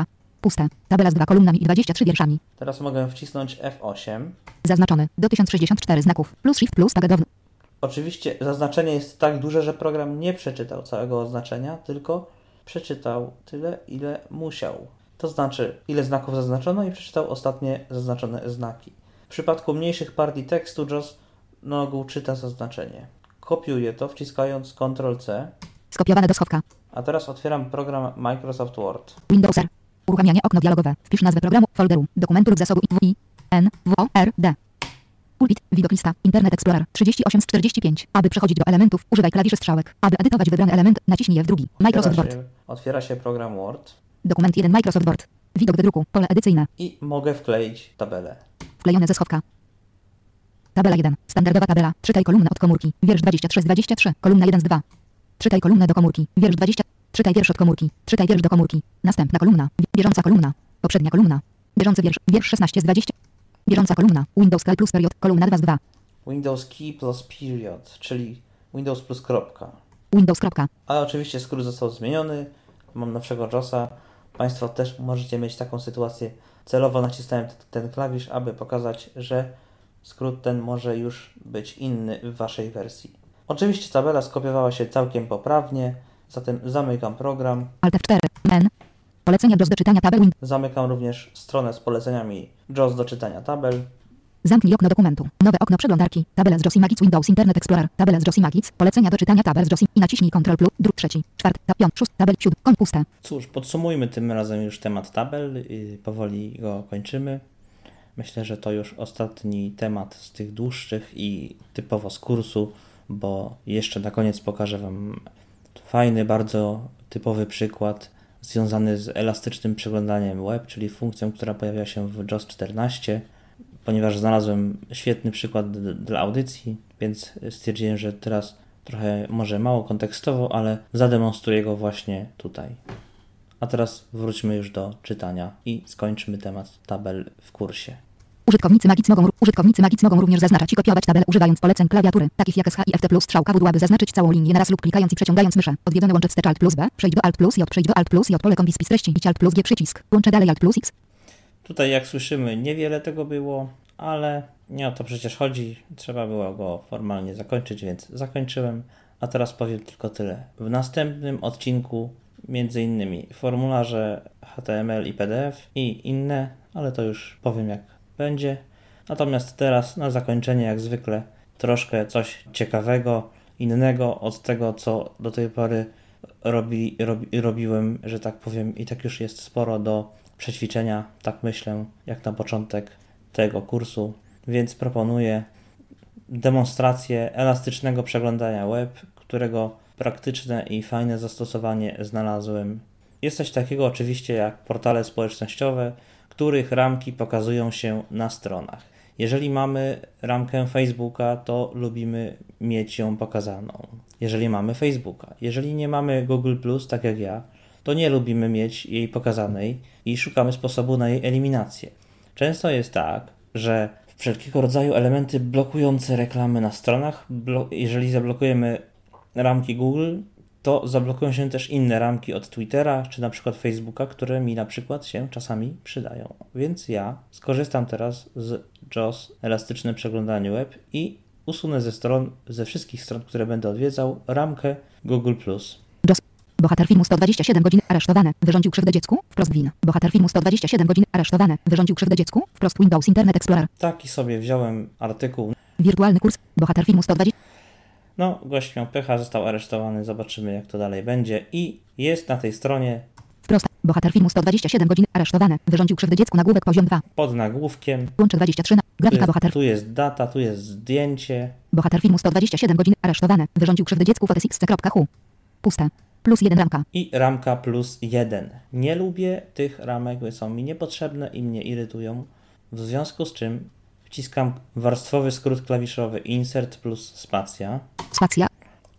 Puste. Tabela z dwa kolumnami i dwadzieścia trzy wierszami.
Teraz mogę wcisnąć F osiem.
Zaznaczony. Do tysiąc sześćdziesiąt cztery znaków. Plus shift plus tagadowy.
Oczywiście zaznaczenie jest tak duże, że program nie przeczytał całego oznaczenia, tylko przeczytał tyle, ile musiał. To znaczy, ile znaków zaznaczono i przeczytał ostatnie zaznaczone znaki. W przypadku mniejszych partii tekstu JAWS na ogół czyta zaznaczenie. Kopiuję to, wciskając kontrol C.
Skopiowane do schowka.
A teraz otwieram program Microsoft Word.
Windows R. Uruchamianie okno dialogowe. Wpisz nazwę programu, folderu, dokumentu lub zasobu I, N, W, O, R, D. Pulpit, widok lista, Internet Explorer, trzydzieści osiem z czterdziestu pięciu. Aby przechodzić do elementów, używaj klawiszy strzałek. Aby edytować wybrany element, naciśnij F drugi. Microsoft
Otwiera
Word.
się, otwiera się program Word.
Dokument jeden Microsoft Word. Widok do druku, pole edycyjne.
I mogę wkleić tabelę.
Wklejone ze schowka. Tabela jeden. Standardowa tabela. Czytaj kolumnę od komórki. Wiersz dwadzieścia trzy z dwudziestu trzech. Kolumna jeden z dwa. Czytaj kolumnę do komórki. Wiersz dwadzieścia. Czytaj wiersz od komórki. Czytaj wiersz do komórki. Następna kolumna. Bieżąca kolumna. Poprzednia kolumna. Bieżący wiersz. Wiersz szesnaście z dwudziestu. Bieżąca kolumna. Windows Key plus period. Kolumna dwa z dwa.
Windows Key plus period, czyli Windows plus kropka.
Windows kropka.
Ale oczywiście skrót został zmieniony. Mam nowszego JAWSa. Państwo też możecie mieć taką sytuację. Celowo nacisnąłem t- ten klawisz, aby pokazać, że skrót ten może już być inny w Waszej wersji. Oczywiście tabela skopiowała się całkiem poprawnie, zatem zamykam program.
Alt F cztery. Men. Polecenia JAWS do czytania tabel. Win-
Zamykam również stronę z poleceniami JAWS do czytania tabel.
Zamknij okno dokumentu. Nowe okno przeglądarki. Tabela z JAWS Imagic Windows Internet Explorer. Tabela z JAWS Imagic. Polecenia do czytania tabel z JAWS i naciśnij Ctrl plus. Druk trzeci. Czwarty. Tab piąty. Szósty. Tabel siódmy. Kąt puste.
Cóż, podsumujmy tym razem już temat tabel i powoli go kończymy. Myślę, że to już ostatni temat z tych dłuższych i typowo z kursu, bo jeszcze na koniec pokażę Wam fajny, bardzo typowy przykład związany z elastycznym przeglądaniem web, czyli funkcją, która pojawia się w JAWS czternaście, ponieważ znalazłem świetny przykład d- dla audycji, więc stwierdziłem, że teraz trochę może mało kontekstowo, ale zademonstruję go właśnie tutaj. A teraz wróćmy już do czytania i skończmy temat tabel w kursie.
Użytkownicy Magic mogą, użytkownicy Magic mogą również zaznaczać i kopiować tabelę używając poleceń klawiatury, takich jak S H i F T plus strzałka W, aby zaznaczyć całą linię naraz lub klikając i przeciągając myszę. Odwiedzone łącze wstecz Alt plus B, przejdź do Alt plus J, przejdź do Alt plus J, pole kombi spis treści, idź Alt plus G przycisk, łączę dalej Alt plus X.
Tutaj jak słyszymy niewiele tego było, ale nie o to przecież chodzi. Trzeba było go formalnie zakończyć, więc zakończyłem. A teraz powiem tylko tyle. W następnym odcinku między innymi formularze H T M L i P D F i inne, ale to już powiem jak będzie. Natomiast teraz na zakończenie jak zwykle troszkę coś ciekawego, innego od tego co do tej pory robi, robi, robiłem, że tak powiem, i tak już jest sporo do przećwiczenia, tak myślę, jak na początek tego kursu, więc proponuję demonstrację elastycznego przeglądania web, którego praktyczne i fajne zastosowanie znalazłem. Jest coś takiego oczywiście jak portale społecznościowe, których ramki pokazują się na stronach. Jeżeli mamy ramkę Facebooka, to lubimy mieć ją pokazaną. Jeżeli mamy Facebooka. Jeżeli nie mamy Google plus, tak jak ja, to nie lubimy mieć jej pokazanej i szukamy sposobu na jej eliminację. Często jest tak, że wszelkiego rodzaju elementy blokujące reklamy na stronach, blo- jeżeli zablokujemy ramki Google, to zablokują się też inne ramki od Twittera czy na przykład Facebooka, które mi na przykład się czasami przydają. Więc ja skorzystam teraz z JAWS elastyczne przeglądanie web i usunę ze stron, ze wszystkich stron, które będę odwiedzał, ramkę Google plus.
JAWS. Bohater filmu sto dwadzieścia siedem godzin aresztowany. Wyrządził krzywdę dziecku? Wprost win. Bohater filmu sto dwadzieścia siedem godzin aresztowany. Wyrządził krzywdę dziecku? Wprost Windows Internet Explorer.
Taki sobie wziąłem artykuł.
Wirtualny kurs. Bohater filmu sto dwadzieścia.
No, gość miał pecha, został aresztowany, zobaczymy jak to dalej będzie. I jest na tej stronie
Wprost. Bohater filmu sto dwadzieścia siedem godzin aresztowany. Wyrządził krzywdę dziecku. Nagłówek poziom dwa.
pod nagłówkiem.
Łącze dwadzieścia trzy. Na...
Tu
Grafika
jest,
bohater.
tu jest data, tu jest zdjęcie.
Bohater filmu sto dwadzieścia siedem godzin aresztowany. Wyrządził krzywdę dziecku. Fotosx.hu. Puste. Plus jeden ramka.
I ramka plus jeden. Nie lubię tych ramek, bo są mi niepotrzebne i mnie irytują. W związku z czym wciskam warstwowy skrót klawiszowy Insert plus spacja.
Spacja.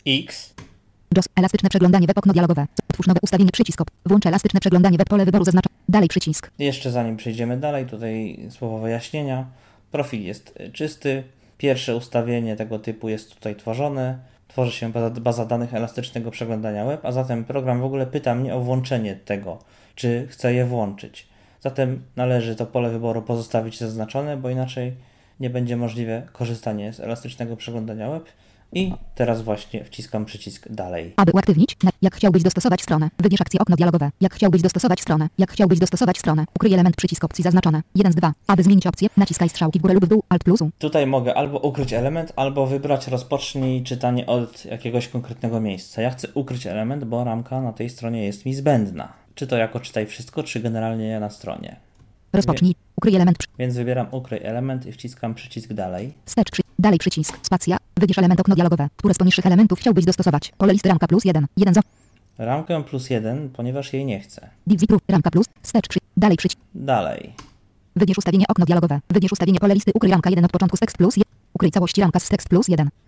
X.
JAWS. Elastyczne przeglądanie web. Okno dialogowe. Otwórz nowe ustawienie. Przycisk. Op. Włącz elastyczne przeglądanie web. Pole wyboru zaznacza. Dalej przycisk.
Jeszcze zanim przejdziemy dalej, tutaj słowo wyjaśnienia. Profil jest czysty. Pierwsze ustawienie tego typu jest tutaj tworzone. Tworzy się baza, baza danych elastycznego przeglądania web, a zatem program w ogóle pyta mnie o włączenie tego, czy chcę je włączyć. Zatem należy to pole wyboru pozostawić zaznaczone, bo inaczej nie będzie możliwe korzystanie z elastycznego przeglądania web. I teraz właśnie wciskam przycisk dalej.
Aby uaktywnić, jak chciałbyś dostosować stronę, wybierz akcję okno dialogowe. Jak chciałbyś dostosować stronę, jak chciałbyś dostosować stronę, ukryj element przycisk opcji zaznaczone. jeden z dwa. Aby zmienić opcję, naciskaj strzałki w górę lub w dół, Alt plus U.
Tutaj mogę albo ukryć element, albo wybrać rozpocznij czytanie od jakiegoś konkretnego miejsca. Ja chcę ukryć element, bo ramka na tej stronie jest mi zbędna. Czy to jako czytaj wszystko, czy generalnie na stronie.
Rozpocznij. Ukryj element.
Więc wybieram ukryj element i wciskam przycisk dalej.
Wstecz, przy... dalej przycisk, spacja. Wybierz element okno dialogowe, które z poniższych elementów chciałbyś dostosować. Pole listy ramka plus jeden. jeden z...
Ramkę plus jeden, ponieważ jej nie chcę.
Div zip ramka plus, wstecz, przy... dalej przycisk.
Dalej.
Wybierz ustawienie okno dialogowe. Wybierz ustawienie pole listy ukryj ramka jeden od początku z tekst plus jeden. Ukryj całość ramka z tekst plus jeden.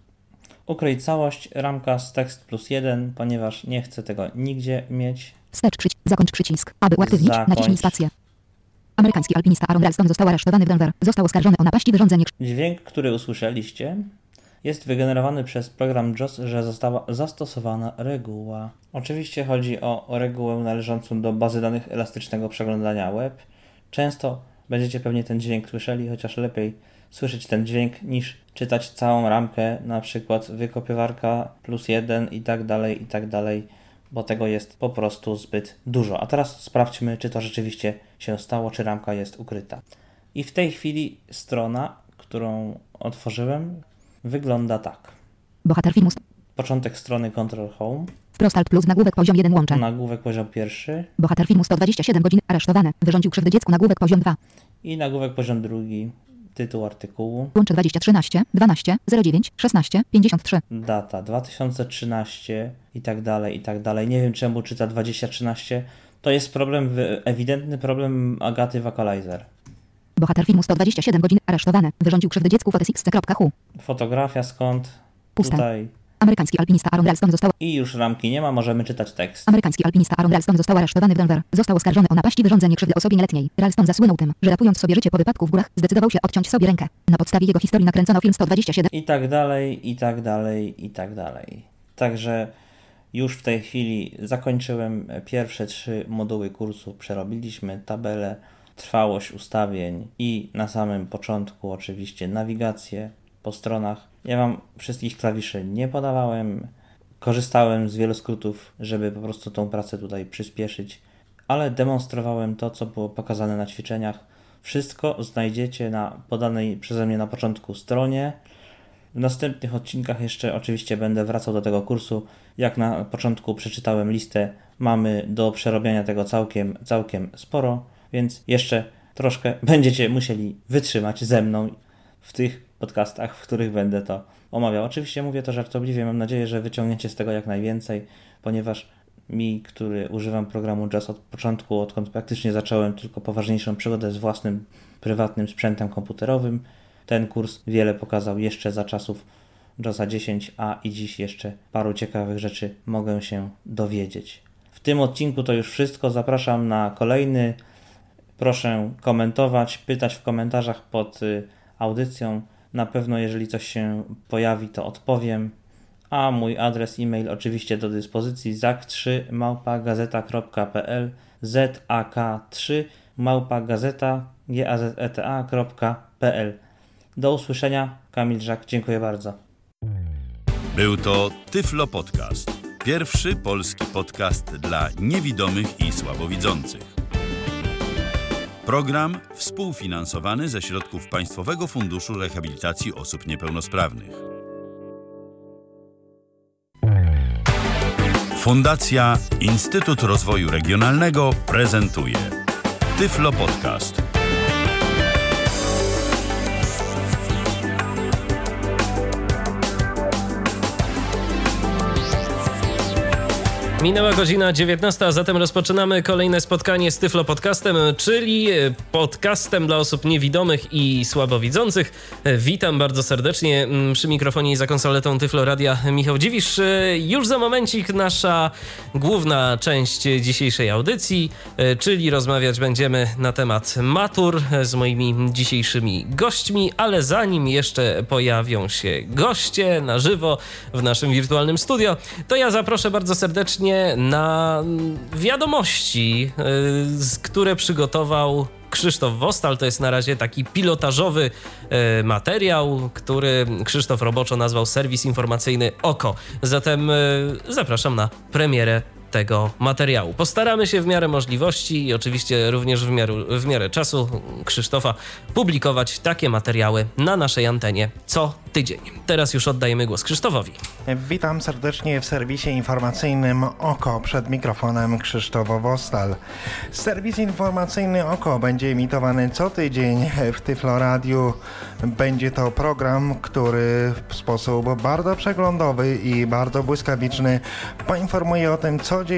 Ukryj całość ramka z tekst plus jeden, ponieważ nie chcę tego nigdzie mieć.
Wstecz, przycisk. Zakończ przycisk. Aby uaktywnić,
Zakończ.
naciśnij spację. Amerykański alpinista Aaron Ralston został aresztowany w Denver. Został oskarżony o napaść i wyrządzenie.
Dźwięk, który usłyszeliście, jest wygenerowany przez program J O S, że została zastosowana reguła. Oczywiście chodzi o regułę należącą do bazy danych elastycznego przeglądania web. Często będziecie pewnie ten dźwięk słyszeli, chociaż lepiej słyszeć ten dźwięk niż czytać całą ramkę, na przykład wykopiowarka plus jeden i tak dalej, i tak dalej, bo tego jest po prostu zbyt dużo. A teraz sprawdźmy, czy to rzeczywiście się stało, czy ramka jest ukryta. I w tej chwili strona, którą otworzyłem, wygląda tak.
Bohater filmu.
Początek strony Control Home.
Wprost Alt plus nagłówek poziom jeden łącze.
Nagłówek poziom pierwszy.
Bohater filmu sto dwadzieścia siedem godzin aresztowany. Wyrządził krzywdę dziecku nagłówek poziom dwa.
I nagłówek poziom drugi. Tytuł artykułu.
Łącze dwadzieścia trzynaście dwanaście zero dziewięć szesnaście pięćdziesiąt trzy.
Data dwa tysiące trzynaście i tak dalej, i tak dalej. Nie wiem czemu czyta dwadzieścia trzynaście. To jest problem, ewidentny problem Agaty Wakalizer.
Bohater filmu sto dwadzieścia siedem godzin aresztowany. Wyrządził krzywdę dziecku fotosx kropka hu.
Fotografia skąd?
Puste.
Tutaj.
Amerykański alpinista Aaron Ralston został...
I już ramki nie ma, możemy czytać tekst.
Amerykański alpinista Aaron Ralston został aresztowany w Denver. Został oskarżony o napaść i wyrządzenie krzywdy osobie nieletniej. Ralston zasłynął tym, że ratując sobie życie po wypadku w górach, zdecydował się odciąć sobie rękę. Na podstawie jego historii nakręcono film sto dwadzieścia siedem.
I tak dalej, i tak dalej, i tak dalej. Także już w tej chwili zakończyłem pierwsze trzy moduły kursu. Przerobiliśmy tabelę, trwałość ustawień i na samym początku oczywiście nawigację po stronach. Ja wam wszystkich klawiszy nie podawałem. Korzystałem z wielu skrótów, żeby po prostu tą pracę tutaj przyspieszyć, ale demonstrowałem to, co było pokazane na ćwiczeniach. Wszystko znajdziecie na podanej przeze mnie na początku stronie. W następnych odcinkach jeszcze oczywiście będę wracał do tego kursu. Jak na początku przeczytałem listę, mamy do przerobienia tego całkiem, całkiem sporo, więc jeszcze troszkę będziecie musieli wytrzymać ze mną w tych podcastach, w których będę to omawiał. Oczywiście mówię to żartobliwie, mam nadzieję, że wyciągniecie z tego jak najwięcej, ponieważ mi, który używam programu J A S od początku, odkąd praktycznie zacząłem tylko poważniejszą przygodę z własnym, prywatnym sprzętem komputerowym, ten kurs wiele pokazał jeszcze za czasów J A S a dziesięć, a i dziś jeszcze paru ciekawych rzeczy mogę się dowiedzieć. W tym odcinku to już wszystko. Zapraszam na kolejny. Proszę komentować, pytać w komentarzach pod audycją. Na pewno jeżeli coś się pojawi, to odpowiem. A mój adres e-mail oczywiście do dyspozycji zak trzy małpa gazeta kropka pe el zak trzy małpa gazeta kropka pe el. Do usłyszenia. Kamil Żak. Dziękuję bardzo.
Był to Tyflo Podcast. Pierwszy polski podcast dla niewidomych i słabowidzących. Program współfinansowany ze środków Państwowego Funduszu Rehabilitacji Osób Niepełnosprawnych. Fundacja Instytut Rozwoju Regionalnego prezentuje Tyflo Podcast.
Minęła godzina dziewiętnasta, a zatem rozpoczynamy kolejne spotkanie z Tyflo Podcastem, czyli podcastem dla osób niewidomych i słabowidzących. Witam bardzo serdecznie przy mikrofonie i za konsoletą Tyflo Radia Michał Dziwisz. Już za momencik nasza główna część dzisiejszej audycji, czyli rozmawiać będziemy na temat matur z moimi dzisiejszymi gośćmi, ale zanim jeszcze pojawią się goście na żywo w naszym wirtualnym studio, to ja zaproszę bardzo serdecznie właśnie na wiadomości, yy, które przygotował Krzysztof Wostal. To jest na razie taki pilotażowy e, materiał, który Krzysztof roboczo nazwał Serwis Informacyjny Oko. Zatem e, zapraszam na premierę tego materiału. Postaramy się w miarę możliwości i oczywiście również w miarę, w miarę czasu Krzysztofa publikować takie materiały na naszej antenie co tydzień. Teraz już oddajemy głos Krzysztofowi.
Witam serdecznie w serwisie informacyjnym Oko. Przed mikrofonem Krzysztof Wostal. Serwis informacyjny Oko będzie emitowany co tydzień w Tyflo Radiu. Będzie to program, który w sposób bardzo przeglądowy i bardzo błyskawiczny poinformuje o tym, co dzieje